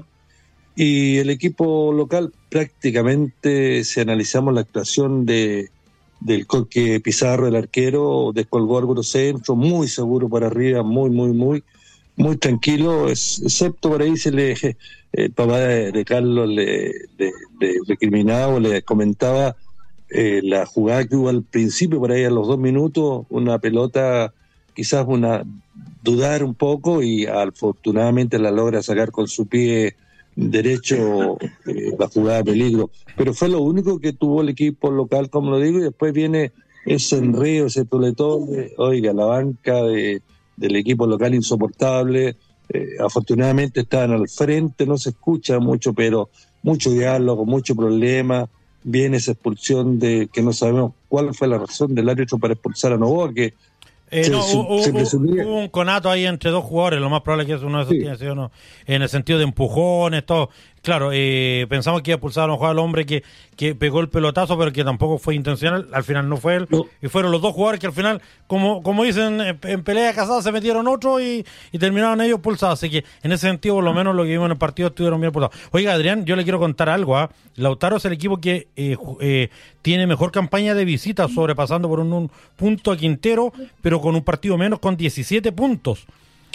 Y el equipo local, prácticamente, si analizamos la actuación de del Coque Pizarro, el arquero, descolgó algunos centros, muy seguro por arriba, muy, muy, muy, muy tranquilo, es, excepto por ahí se le, el papá de, de Carlos le, le, le recriminaba o le comentaba eh, la jugada que hubo al principio, por ahí a los dos minutos, una pelota, quizás una dudar un poco, y afortunadamente la logra sacar con su pie derecho, eh, la jugada de peligro, pero fue lo único que tuvo el equipo local, como lo digo, y después viene ese enredo, ese toletón, de, oiga, la banca de, del equipo local insoportable. Eh, afortunadamente estaban al frente, no se escucha mucho, pero mucho diálogo, mucho problema. Viene esa expulsión de que no sabemos cuál fue la razón del árbitro para expulsar a Novoa, que Eh, se, no, se, hubo, se hubo, hubo un conato ahí entre dos jugadores, lo más probable es que uno de esos Sí. tiene sido, ¿no?, en el sentido de empujones, todo. Claro, eh, pensamos que iba a expulsar a lo mejor al hombre que, que pegó el pelotazo, pero que tampoco fue intencional, al final no fue él, No. y fueron los dos jugadores que al final, como como dicen, en, en pelea casada se metieron otros y, y terminaron ellos pulsados, así que en ese sentido, por lo menos lo que vimos en el partido, estuvieron bien pulsados. Oiga, Adrián, yo le quiero contar algo, ¿ah? Lautaro es el equipo que eh, ju- eh, tiene mejor campaña de visita, sobrepasando por un, un punto a Quintero, pero con un partido menos, con diecisiete puntos.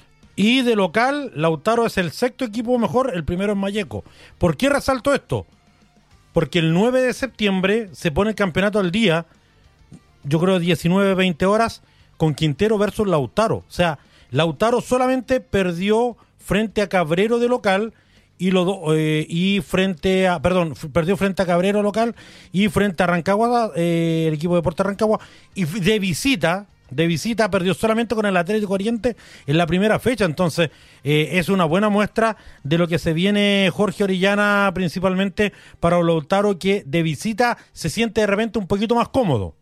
Y de local, Lautaro es el sexto equipo mejor, el primero es Malleco. ¿Por qué resalto esto? Porque el nueve de septiembre se pone el campeonato al día, yo creo diecinueve, veinte horas, con Quintero versus Lautaro. O sea, Lautaro solamente perdió frente a Cabrero de local y lo do- eh, y frente a, perdón, f- perdió frente a Cabrero local y frente a Rancagua, eh, el equipo de Deportes Rancagua, y f- de visita, de visita, perdió solamente con el Atlético Oriente en la primera fecha, entonces eh, es una buena muestra de lo que se viene Jorge Orellana, principalmente para Lautaro, que de visita se siente de repente un poquito más cómodo.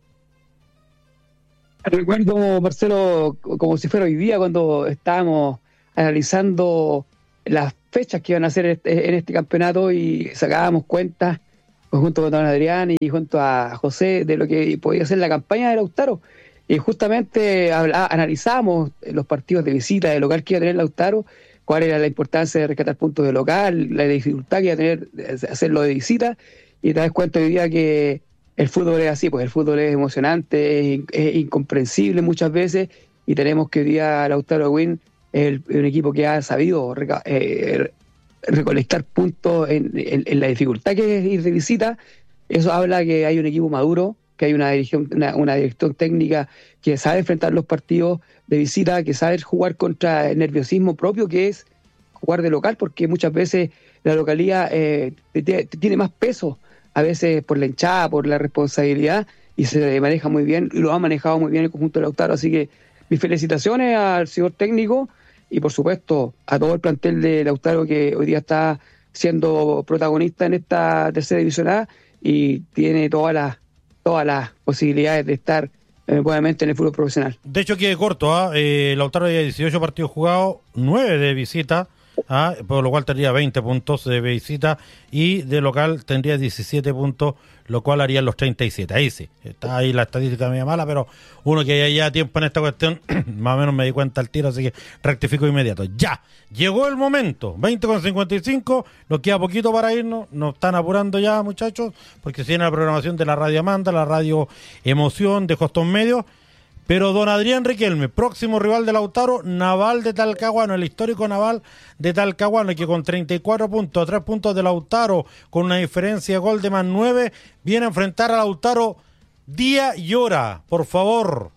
Recuerdo, Marcelo, como si fuera hoy día cuando estábamos analizando las fechas que iban a hacer en este campeonato y sacábamos cuentas pues, junto con don Adrián y junto a José de lo que podía ser la campaña de Lautaro. Y justamente habla, analizamos los partidos de visita, de local que iba a tener Lautaro, cuál era la importancia de rescatar puntos de local, la dificultad que iba a tener de hacerlo de visita, y te das cuenta hoy día que el fútbol es así, pues el fútbol es emocionante, es, es incomprensible muchas veces, y tenemos que hoy día Lautaro Win es un equipo que ha sabido reca- eh, recolectar puntos en, en, en la dificultad que es ir de visita. Eso habla que hay un equipo maduro, que hay una dirección, una, una dirección técnica que sabe enfrentar los partidos de visita, que sabe jugar contra el nerviosismo propio que es jugar de local, porque muchas veces la localía eh, t- tiene más peso, a veces por la hinchada, por la responsabilidad, y se maneja muy bien, y lo ha manejado muy bien el conjunto de Lautaro. Así que mis felicitaciones al señor técnico y por supuesto a todo el plantel de Lautaro que hoy día está siendo protagonista en esta tercera división A y tiene todas las todas las posibilidades de estar eh, buenamente en el fútbol profesional. De hecho, quede corto, ¿ah? eh, Lautaro había dieciocho partidos jugados, nueve de visita, ¿ah? por lo cual tendría veinte puntos de visita, y de local tendría diecisiete puntos, lo cual harían los treinta y siete. Ahí sí, está ahí la estadística media mala, pero uno que ya lleva tiempo en esta cuestión, más o menos me di cuenta al tiro, así que rectifico inmediato. Ya, llegó el momento, veinte con cincuenta y cinco, nos queda poquito para irnos, nos están apurando ya, muchachos, porque se viene la programación de la Radio Amanda, la Radio Emoción de Costón Medio. Pero don Adrián Riquelme, próximo rival de Lautaro, Naval de Talcahuano, el histórico Naval de Talcahuano, que con treinta y cuatro puntos, tres puntos de Lautaro, con una diferencia de gol de más nueve, viene a enfrentar a Lautaro día y hora, por favor.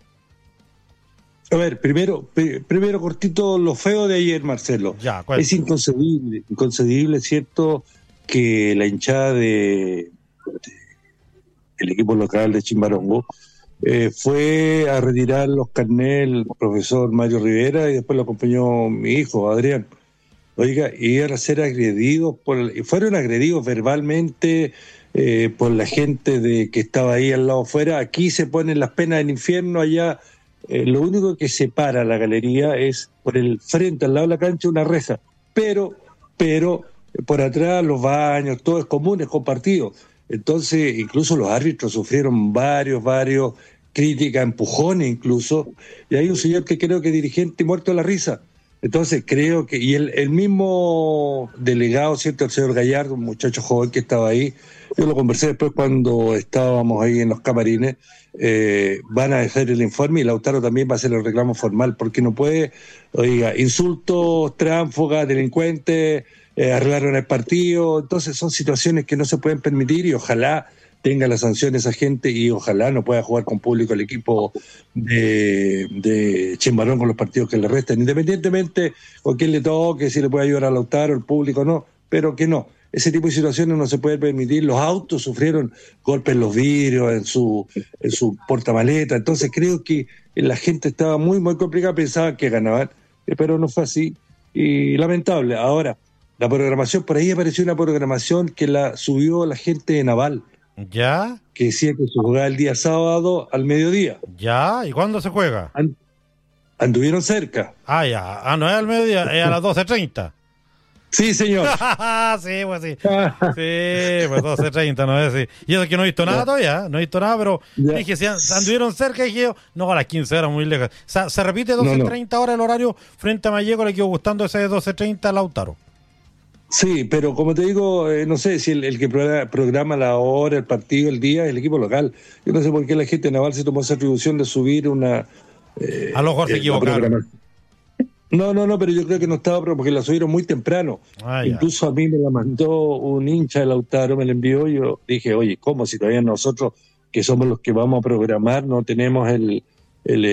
A ver, primero, pr- primero cortito lo feo de ayer, Marcelo. Ya, es inconcebible, inconcebible, ¿cierto?, que la hinchada de, de el equipo local de Chimbarongo Eh, fue a retirar los carnets el profesor Mario Rivera y después lo acompañó mi hijo, Adrián. Oiga, y iban a ser agredidos, por, y fueron agredidos verbalmente eh, por la gente de que estaba ahí al lado afuera. Aquí se ponen las penas del infierno, allá eh, lo único que separa la galería es por el frente, al lado de la cancha, una reja. Pero, pero por atrás los baños, todo es común, es compartido. Entonces, incluso los árbitros sufrieron varios, varios críticas, empujones incluso, y hay un señor que creo que es dirigente muerto de la risa. Entonces creo que, y el, el mismo delegado, ¿cierto?, el señor Gallardo, un muchacho joven que estaba ahí, yo lo conversé después cuando estábamos ahí en los camarines, eh, van a hacer el informe y Lautaro también va a hacer el reclamo formal, porque no puede, oiga, insultos, tránfugas, delincuentes, eh, arreglaron el partido. Entonces son situaciones que no se pueden permitir y ojalá tenga la sanción esa gente y ojalá no pueda jugar con público el equipo de, de Chimbarón con los partidos que le restan, independientemente con quién le toque, si le puede ayudar a Lautaro, el público no, pero que no. Ese tipo de situaciones no se puede permitir. Los autos sufrieron golpes en los vidrios, en su, en su portamaleta. Entonces creo que la gente estaba muy, muy complicada, pensaba que ganaban, pero no fue así. Y lamentable. Ahora, la programación, por ahí apareció una programación que la subió la gente de Naval. ¿Ya? Que decía que se jugaba el día sábado al mediodía. ¿Ya? ¿Y cuándo se juega? And- anduvieron cerca. Ah, ya. Ah, no es al mediodía, es a las doce treinta. Sí, señor. Sí, pues sí. Sí, pues doce treinta, no es así. Y eso que no he visto nada ya. todavía, no he visto nada, pero ya. Dije, si anduvieron cerca, dije yo, no, a las quince horas, muy lejos. O sea, se repite doce treinta no, no. horas el horario frente a Malleco, le quedó gustando ese de doce treinta a Lautaro. Sí, pero como te digo, eh, no sé si el, el que programa la hora, el partido, el día, es el equipo local. Yo no sé por qué la gente de Naval se tomó esa atribución de subir una... Eh, a lo mejor se equivocaron. No, no, no, pero yo creo que no estaba, porque la subieron muy temprano. Ah, Incluso a mí me la mandó un hincha de Lautaro, me la envió y yo dije, oye, ¿cómo si todavía nosotros, que somos los que vamos a programar, no tenemos el, el,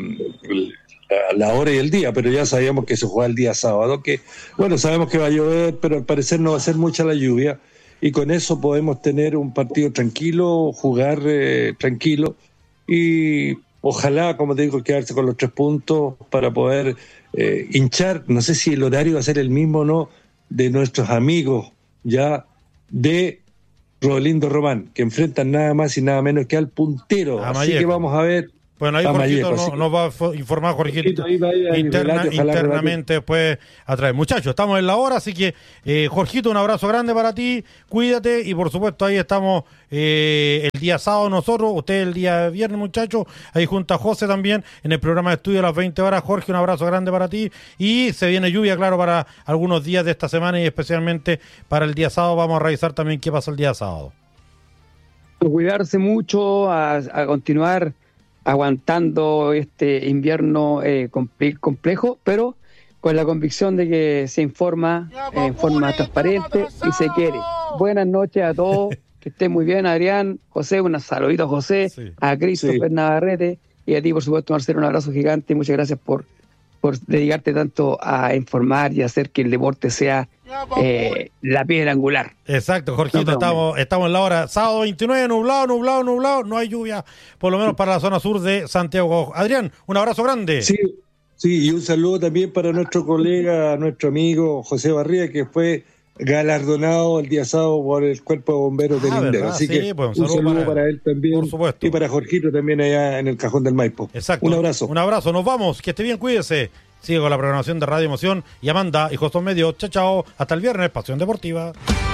el la, la hora y el día? Pero ya sabíamos que se juega el día sábado, que bueno, sabemos que va a llover, pero al parecer no va a ser mucha la lluvia, y con eso podemos tener un partido tranquilo, jugar eh, tranquilo, y ojalá, como te digo, quedarse con los tres puntos para poder eh, hinchar, no sé si el horario va a ser el mismo o no, de nuestros amigos ya de Rodelindo Román, que enfrentan nada más y nada menos que al puntero. A Así Mayeco. que vamos a ver. Bueno, ahí a Jorgito Mayeco, no, así nos va a fo- informar, Jorgito, Ahí va, ahí va, ahí interna- relate, ojalá internamente después a través. Muchachos, estamos en la hora, así que, eh, Jorgito, un abrazo grande para ti, cuídate, y por supuesto ahí estamos eh, el día sábado nosotros, usted el día viernes, muchachos, ahí junto a José también, en el programa de estudio a las veinte horas. Jorge, un abrazo grande para ti, y se viene lluvia, claro, para algunos días de esta semana, y especialmente para el día sábado. Vamos a revisar también qué pasa el día sábado. Cuidarse mucho, a, a continuar aguantando este invierno eh, comple- complejo, pero con la convicción de que se informa eh, en forma transparente y se quiere. Buenas noches a todos, que estén muy bien, Adrián, José, unos saluditos a José, Sí. a Christopher Sí. Navarrete, y a ti, por supuesto, Marcelo, un abrazo gigante y muchas gracias por, por dedicarte tanto a informar y hacer que el deporte sea eh, la piedra angular. Exacto, Jorgito, No, no, estamos, estamos en la hora. Sábado veintinueve, nublado, nublado, nublado, no hay lluvia, por lo menos para la zona sur de Santiago. Adrián, un abrazo grande. Sí, sí, y un saludo también para nuestro colega, nuestro amigo José Barría, que fue galardonado el día sábado por el Cuerpo de Bomberos de Ah, Lindero. ¿verdad? Así Sí, que pues, un saludo, para, él también, por supuesto. y para Jorgito también allá en el Cajón del Maipo. Exacto. Un abrazo. Un abrazo, nos vamos, que esté bien, cuídese. Sigue con la programación de Radio Emoción y Amanda y José Medio. Chao, chao. Hasta el viernes, Pasión Deportiva.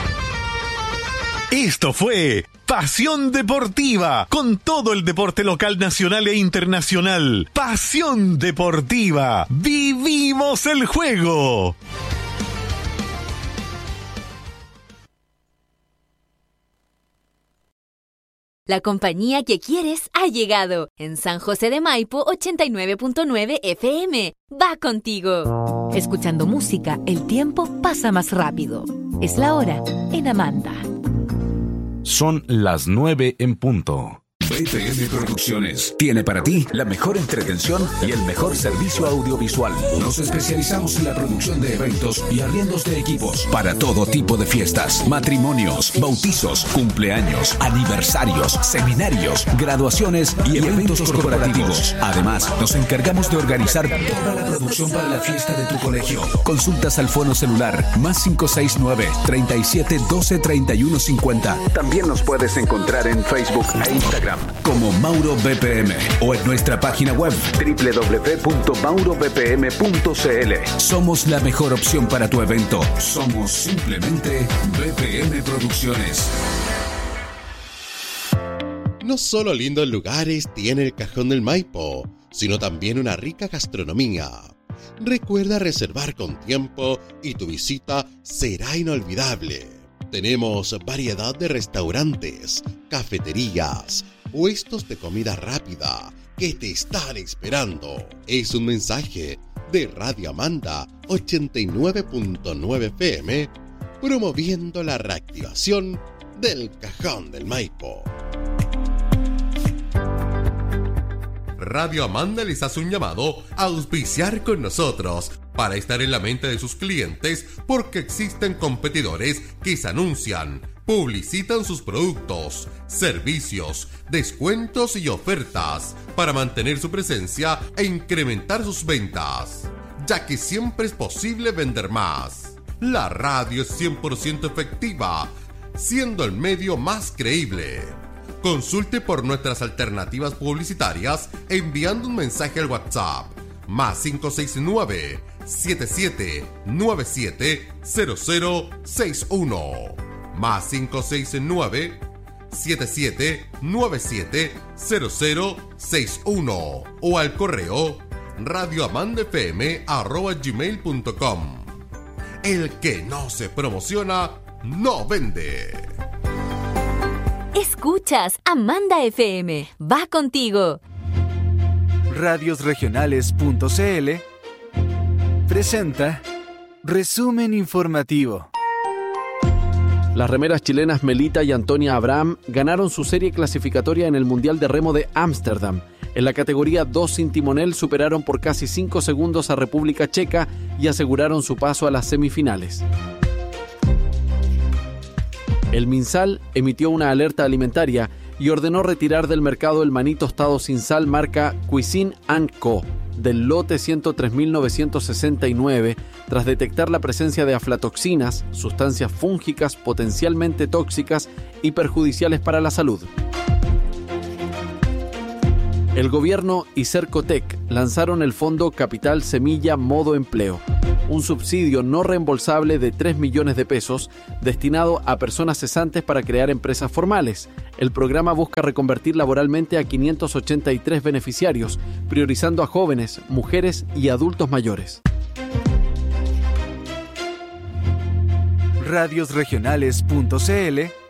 Esto fue Pasión Deportiva, con todo el deporte local, nacional e internacional. Pasión Deportiva, vivimos el juego. La compañía que quieres ha llegado. En San José de Maipo, ochenta y nueve punto nueve F M. Va contigo. Escuchando música, el tiempo pasa más rápido. Es la hora en Amanda. Son las nueve en punto. B P M Producciones tiene para ti la mejor entretención y el mejor servicio audiovisual. Nos especializamos en la producción de eventos y arriendos de equipos para todo tipo de fiestas, matrimonios, bautizos, cumpleaños, aniversarios, seminarios, graduaciones y eventos corporativos. Además, nos encargamos de organizar toda la producción para la fiesta de tu colegio. Consultas al fono celular más cinco seis nueve, treinta y siete, doce, treinta y uno, cincuenta. También nos puedes encontrar en Facebook e Instagram como Mauro B P M o en nuestra página web doble u doble u doble u punto mauro b p m punto c l. Somos la mejor opción para tu evento. Somos simplemente B P M Producciones. No solo lindos lugares tiene el Cajón del Maipo, sino también una rica gastronomía. Recuerda reservar con tiempo y tu visita será inolvidable. Tenemos variedad de restaurantes, cafeterías, puestos de comida rápida que te están esperando. Es un mensaje de Radio Amanda ochenta y nueve punto nueve F M, promoviendo la reactivación del Cajón del Maipo. Radio Amanda les hace un llamado a auspiciar con nosotros para estar en la mente de sus clientes, porque existen competidores que se anuncian, publicitan sus productos, servicios, descuentos y ofertas para mantener su presencia e incrementar sus ventas, ya que siempre es posible vender más. La radio es cien por ciento efectiva, siendo el medio más creíble. Consulte por nuestras alternativas publicitarias enviando un mensaje al WhatsApp más cinco seis nueve, siete siete nueve siete, cero cero seis uno más cinco seis nueve, siete siete nueve siete, cero cero seis uno o al correo radioamandafm arroba gmail punto com. El que no se promociona no vende. Escuchas Amanda F M. Va contigo. radiosregionales punto c l presenta Resumen Informativo. Las remeras chilenas Melita y Antonia Abraham ganaron su serie clasificatoria en el Mundial de Remo de Ámsterdam. En la categoría dos sin timonel superaron por casi cinco segundos a República Checa y aseguraron su paso a las semifinales. El MinSal emitió una alerta alimentaria y ordenó retirar del mercado el maní tostado sin sal marca Cuisine and Co. del lote ciento tres mil novecientos sesenta y nueve tras detectar la presencia de aflatoxinas, sustancias fúngicas potencialmente tóxicas y perjudiciales para la salud. El gobierno y Cercotec lanzaron el fondo Capital Semilla Modo Empleo, un subsidio no reembolsable de tres millones de pesos destinado a personas cesantes para crear empresas formales. El programa busca reconvertir laboralmente a quinientos ochenta y tres beneficiarios, priorizando a jóvenes, mujeres y adultos mayores. radios regionales punto c l